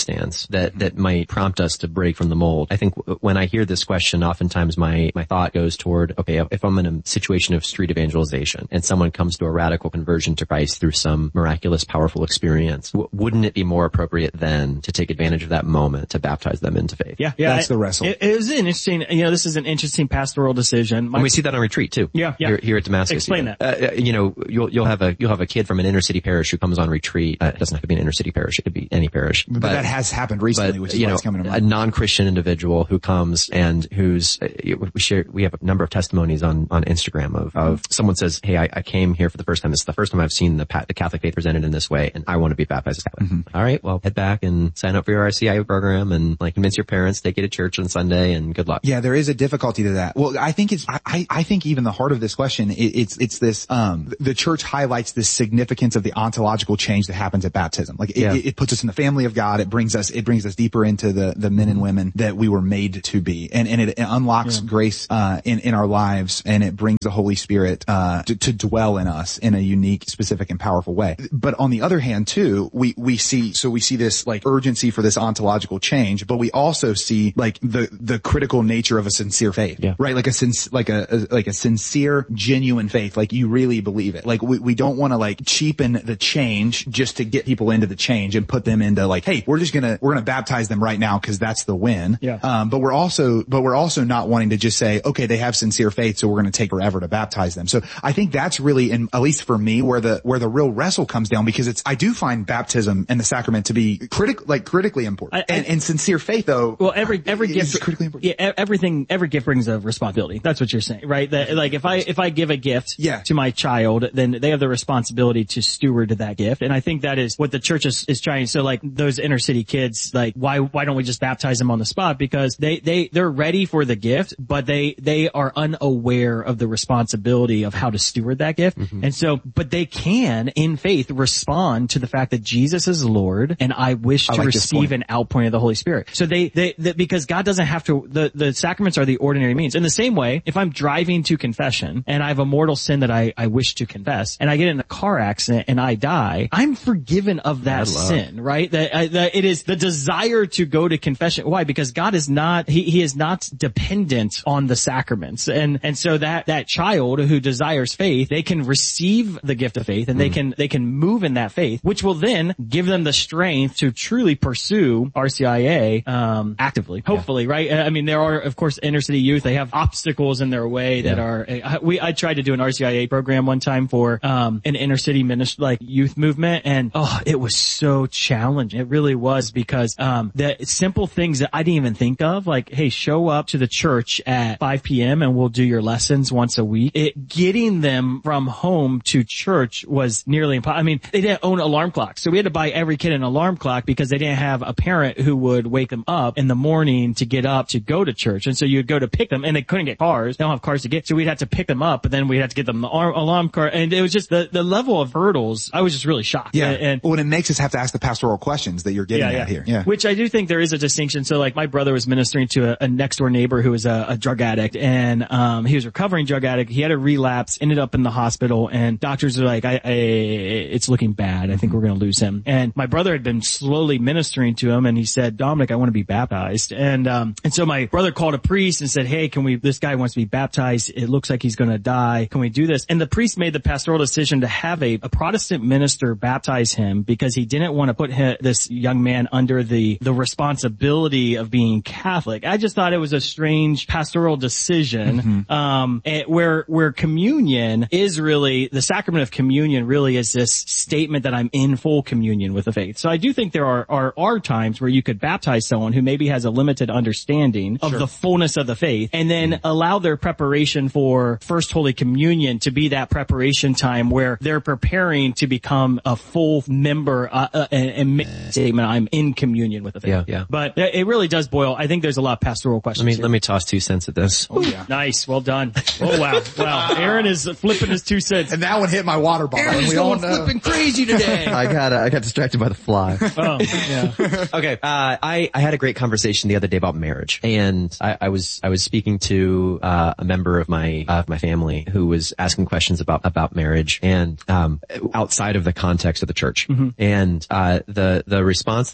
circumstance that, that might prompt us to break from the mold. I think w- when I hear this question, oftentimes my, my thought goes toward, okay, if I'm in a situation of street evangelization and someone comes to a radical conversion to Christ through some miraculous, powerful experience, w- wouldn't it be more appropriate then to take advantage of that moment to baptize them into faith? Yeah, yeah. That's the wrestle. It, it was an interesting, you know, this is an interesting pastoral decision. My, and we see that on retreat too. Yeah, yeah. Here, here at Damascus. Explain even. that. Uh, you know, you'll, you'll have a, you'll have a kid from an inner city parish who comes on retreat. Uh, it doesn't have to be an inner city parish. It could be any parish. But, but that has happened recently, but, which is you why know, it's coming to a mind. non-Christian individual who comes and who's, uh, we share, we have a number of testimonies on, on Instagram of, of someone says, hey, I, I came here for the first time. It's the first time I've seen the, the Catholic faith presented in this way, and I want to be baptized as Catholic. Mm-hmm. All right, well, head back and sign up for your R C I A program and like convince your parents, take you to church on Sunday, and good luck. Yeah, there is a difficulty to that. Well, I think it's, I, I think even the heart of this question, it, it's, it's this, um, the church highlights this significance of the ontological change that happens at baptism. Like it, Yeah. it, it puts us in the family of God. It brings us, it brings us deeper into the, the men and women that we were made to be. And, and it, it unlocks Yeah. grace, uh, in, in our lives, and it brings the Holy Spirit, uh, to, to dwell in us in a unique, specific, and powerful way. But on the other hand, too, we, we see, so we see this like urgency for this ontological change, but we also see like the, the critical nature of a sincere faith, Yeah. right? Like a sinc- like a, a, like a sincere, genuine faith. Like you really believe it. Like we, we don't want to like cheapen the change just to get people into the change and put them into like, hey, we're just gonna, we're gonna baptize them right now because that's the win. Yeah. Um, but we're also, but we're also not wanting to just say, okay, they have sincere faith, so we're gonna take forever to baptize them. So I think that's really, in, at least for me, where the, where the real wrestle comes down, because it's, I do find baptism and the sacrament to be critic, like critically important. I, I, and, and sincere faith though. Well, every, every is gift, critically important. yeah, everything, every gift brings a responsibility. That's what you're saying, right? That, like, if I, if I give a gift Yeah. to my child, then they have the responsibility to steward that gift. And I think that is what the church is, is trying. So like those inner city kids, like, why, why don't we just baptize them on the spot? Because they, they, they're ready for the gift, but they, they are unaware of the responsibility of how to steward that gift. Mm-hmm. And so, but they can, in faith, respond to the fact that Jesus is Lord, and I wish I to like this receive point. an outpouring of the Holy Spirit. So they, they, they, because God doesn't have to, the, the sacraments are the ordinary means. In the same way, if I'm driving to confession and I have a mortal sin that I, I wish to confess, and I get in a car accident and I die, I'm forgiven of that sin, right? That, uh, that it is the desire to go to confession. Why? Because God is not, he, he is not dependent on the sacraments. And, and so that, that child who desires faith, they can receive the gift of faith, and mm. they can, they can move in that faith, which will then give them the strength to truly pursue R C I A, um, actively, hopefully, yeah. right? I mean, there are, of course, inner city youth, they have obstacles in their way that yeah. are, we, I tried to do an R C I A program one time for, um, an inner city ministry, like youth movement, and oh, it was so challenging. It really was, because, um, the simple things that I didn't even think of, like, hey, show up to the church at five p.m. and we'll do your lessons once a week. It, getting them from home to church was nearly impossible. I mean, they didn't own alarm clocks, so we had to buy every kid an alarm clock because they didn't have a parent who would wake them up in the morning to get up to go to church. And so you'd go to pick them, and they couldn't get cars. They don't have cars to get, so we'd have to pick them up, but then we'd have to get them the alarm car. And it was just the, the level of hurdles. I was just really shocked. Yeah. And, and well, and it makes us have to ask the pastoral questions that you're getting yeah, at yeah. here. Yeah. Which I do think there is a distinction. So like my brother was ministering to a, a next door neighbor who was a, a drug addict, and, um, he was a recovering drug addict. He had a relapse, ended up in the hospital, and doctors are like, I, I it's looking bad. I think we're going to lose him. And my brother had been slowly ministering to him, and he said, Dominic, I want to be baptized. And, um, and so my brother called a priest and said, hey, can we, this guy wants to be baptized. It looks like he's going to die. Can we do this? And the priest made the pastoral decision to have a, a Protestant minister baptize him, because he didn't want to put him, this young man under the, the responsibility of being Catholic. I just thought it was a strange pastoral decision, mm-hmm. um, where, where communion is really, the sacrament of communion really is this statement that I'm in full communion with the faith. So I do think there are, are, are times where you could baptize someone who maybe has a limited understanding of sure. the fullness of the faith, and then mm-hmm. allow their preparation for First Holy Communion to be that preparation time where they're preparing to become a full member, uh, uh, and, and make a statement, I'm in communion with the faith. Yeah, yeah. But it really does boil. I think there's a lot of pastoral questions. Let me, here. let me toss two cents at this. Oh, yeah. Nice. Well done. Oh, wow. Wow. Aaron is flipping his two cents. And that one hit my water bottle. Aaron's we going all know. flipping crazy today. I got, uh, I got distracted by the fly. Oh, yeah. Okay. Uh, I, I had a great conversation the other day about marriage, and I, I was, I was speaking to, uh, a member of my, uh, of my family who was asking questions about, about marriage, and, um, outside of the context of the church. Mm-hmm. And, uh, the, the response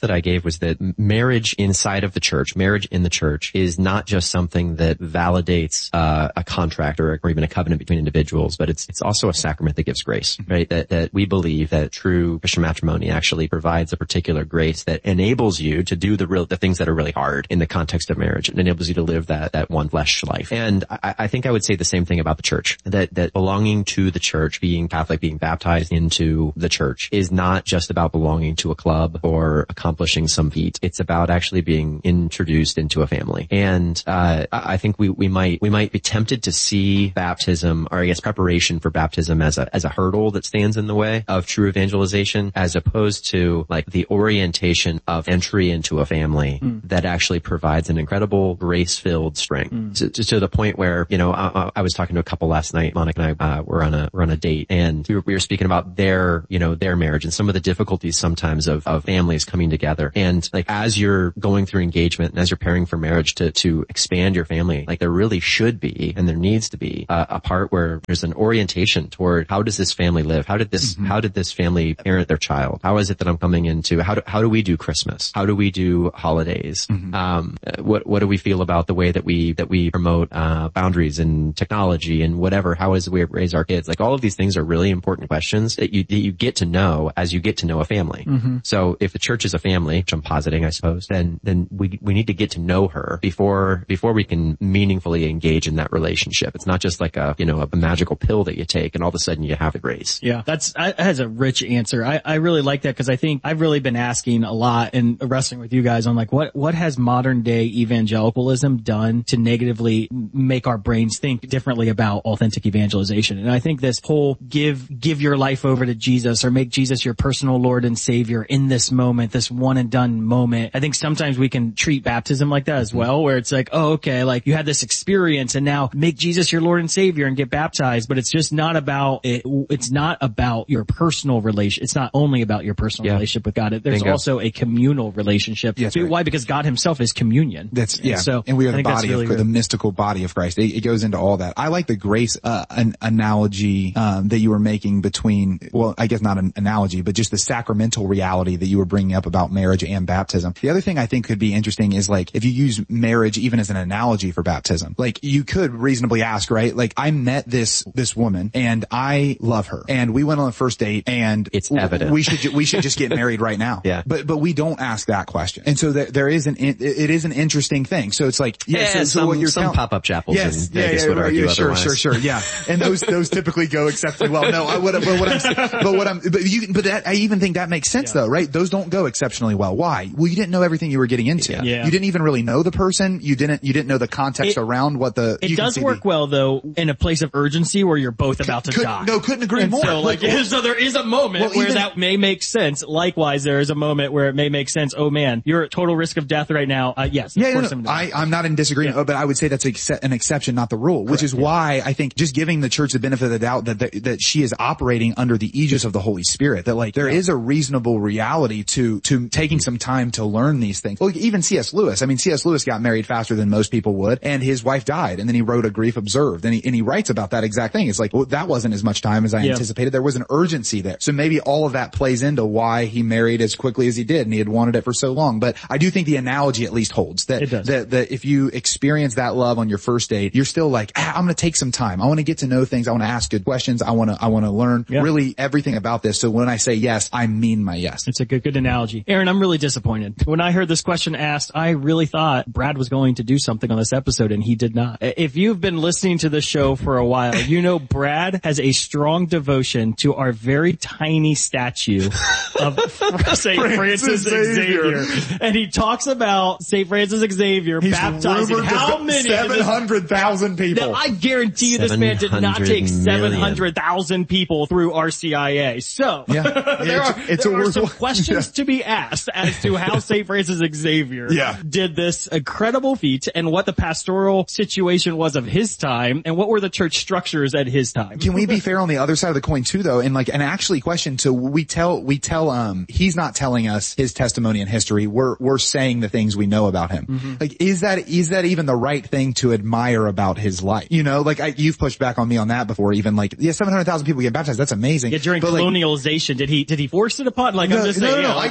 that I gave was that marriage inside of the church, marriage in the church, is not just something that validates uh, a contract or, or even a covenant between individuals, but it's it's also a sacrament that gives grace, right? That that we believe that true Christian matrimony actually provides a particular grace that enables you to do the real the things that are really hard in the context of marriage. It enables you to live that that one flesh life. And I, I think I would say the same thing about the church. That that belonging to the church, being Catholic, being baptized into the church, is not just about belonging to a club or accomplishing some feat. It's about actually being introduced into a family. And uh I think we we might we might be tempted to see baptism, or I guess preparation for baptism, as a as a hurdle that stands in the way of true evangelization, as opposed to like the orientation of entry into a family mm. that actually provides an incredible grace-filled strength mm. to, to, to the point where, you know, I, I was talking to a couple last night. Monica and I uh, were on a were on a date, and we were, we were speaking about their, you know, their marriage and some of the difficulties sometimes of of families coming together. And like as you're going through engagement and as you're preparing for marriage to to expand your family, like there really should be and there needs to be uh, a part where there's an orientation toward how does this family live? How did this mm-hmm. how did this family parent their child? How is it that I'm coming into? How do how do we do Christmas? How do we do holidays? Mm-hmm. Um, what what do we feel about the way that we that we promote uh boundaries and technology and whatever? How is it we raise our kids? Like all of these things are really important questions that you that you get to know as you get to know a family. Mm-hmm. So if the church is a family, which I'm positing, I suppose, then then we we need to get to know her before before we can meaningfully engage in that relationship. It's not just like a you know a magical pill that you take and all of a sudden you have the grace. Yeah, that's that has a rich answer. I I really like that, because I think I've really been asking a lot and wrestling with you guys on like what what has modern day evangelicalism done to negatively make our brains think differently about authentic evangelization. And I think this whole give give your life over to Jesus, or make Jesus your personal Lord and Savior in this moment, this one and done moment. I think sometimes we can treat baptism like that as well, where it's like, oh, okay, like you had this experience and now make Jesus your Lord and Savior and get baptized. But it's just not about it. It's not about your personal relation. It's not only about your personal yeah. relationship with God. There's Bingo. also a communal relationship. Yes, right. Why? Because God himself is communion. That's, yeah. And so, and we are the body really of Christ, the mystical body of Christ. It, it goes into all that. I like the grace, uh, an analogy, um, that you were making between, well, I guess not an analogy, but just the sacramental reality that you were bringing up about marriage and baptism. The other thing I think could be interesting is like, if you use marriage even as an analogy for baptism, like you could reasonably ask, right? Like I met this, this woman and I love her and we went on a first date and it's evident. We should, we should just get married right now. Yeah. But, but we don't ask that question. And so there, there is an, it, it is an interesting thing. So it's like, yeah, yeah so, so some, what you're some telling, pop-up chapels yes, in Vegas yeah, yeah, would argue yeah, sure, otherwise. Sure, sure, yeah. And those, those typically go exceptionally well. No, I would, but what I'm, but what I'm, but you, but that, I even think that makes sense yeah. though, right? Those don't go exceptionally well. Why? Well, you didn't know everything you were getting into. Yeah. Yeah. You didn't even really know the person. You didn't, you didn't know the context it, around what the, it does work the, well though in a place of urgency where you're both about to could, die. No, couldn't agree and more. So like, well, so there is a moment well, where even, that may make sense. Likewise, there is a moment where it may make sense. Oh man, you're at total risk of death right now. Uh, yes. Yeah, of course no, I'm no, I, I'm not in disagreement, yeah. but I would say that's a, an exception, not the rule, Correct, which is yeah. why I think just giving the church the benefit of the doubt that, that, that she is operating under the aegis of the Holy Spirit, that like there yeah. is a reasonable reality to, to taking some time to learn these things. Well, even C S Lewis, I mean, C S Lewis got married faster than most people would, and his wife died, and then he wrote A Grief Observed, and he, and he writes about that exact thing. It's like, well, that wasn't as much time as I yeah. anticipated. There was an urgency there. So maybe all of that plays into why he married as quickly as he did, and he had wanted it for so long. But I do think the analogy at least holds that, that, that if you experience that love on your first date, you're still like, ah, I'm going to take some time. I want to get to know things. I want to ask good questions. I want to, I want to learn yeah. really everything about this. So when I say yes, I mean my yes. It's a good, good analogy. Aaron, I'm really disappointed. When I heard this question asked, I really thought Brad was going to do something on this episode, and he did not. If you've been listening to the show for a while, you know Brad has a strong devotion to our very tiny statue of Saint Francis Xavier. Xavier. And he talks about Saint Francis Xavier He's baptizing how many? seven hundred thousand people. Now, I guarantee you this man did not take seven hundred thousand people through R C I A. So, yeah. there it's, are, it's there a are some worth, questions yeah. to be asked as to how Saint Francis Xavier yeah. did this incredible feat, and what the pastoral situation was of his time, and what were the church structures at his time. Can we be fair on the other side of the coin too, though? And like, and actually question, so we tell, we tell, um, he's not telling us his testimony and history. We're, we're saying the things we know about him. Mm-hmm. Like, is that, is that even the right thing to admire about his life? You know, like I, you've pushed back on me on that before, even like, yeah, seven hundred thousand people get baptized. That's amazing. Yeah, during but colonialization, like, did he, did he force it upon? Like, no, I'm just no, saying, no, no, yeah, I get it. No, I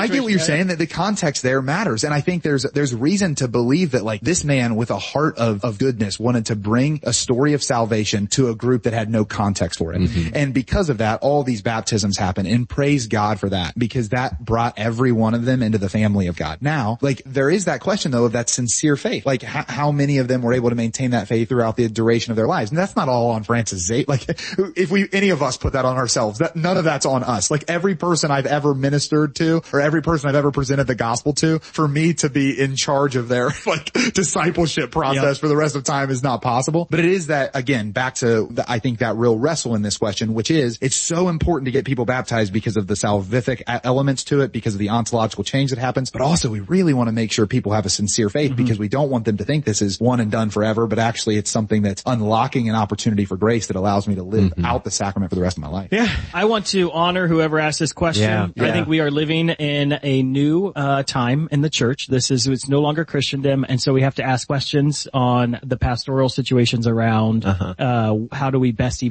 I get what you're saying, that the context there matters. And I think there's, there's reason to believe that like this man with a heart of, of goodness wanted to bring a story of salvation to a group that had no context for it. Mm-hmm. And because of that, all these baptisms happen, and praise God for that, because that brought every one of them into the family of God. Now, like there is that question though of that sincere faith. Like h- how many of them were able to maintain that faith throughout the duration of their lives? And that's not all on Francis Xavier. Like if we, any of us put that on ourselves, that none of that's on us. Like every person I've ever ministered to, or every person I've ever presented the gospel to, for me to be in charge of their like discipleship process yep. for the rest of time is not possible. But it is that, again, back to the, I think that real wrestle in this question, which is it's so important to get people baptized because of the salvific elements to it, because of the ontological change that happens. But also we really want to make sure people have a sincere faith, mm-hmm. because we don't want them to think this is one and done forever, but actually it's something that's unlocking an opportunity for grace that allows me to live mm-hmm. out the sacrament for the rest of my life. Yeah. I want to honor whoever asked this question. Yeah, yeah. I think we are living in a new uh time in the church. This is, it's no longer Christendom, and so we have to ask questions on the pastoral situations around uh-huh. uh how do we best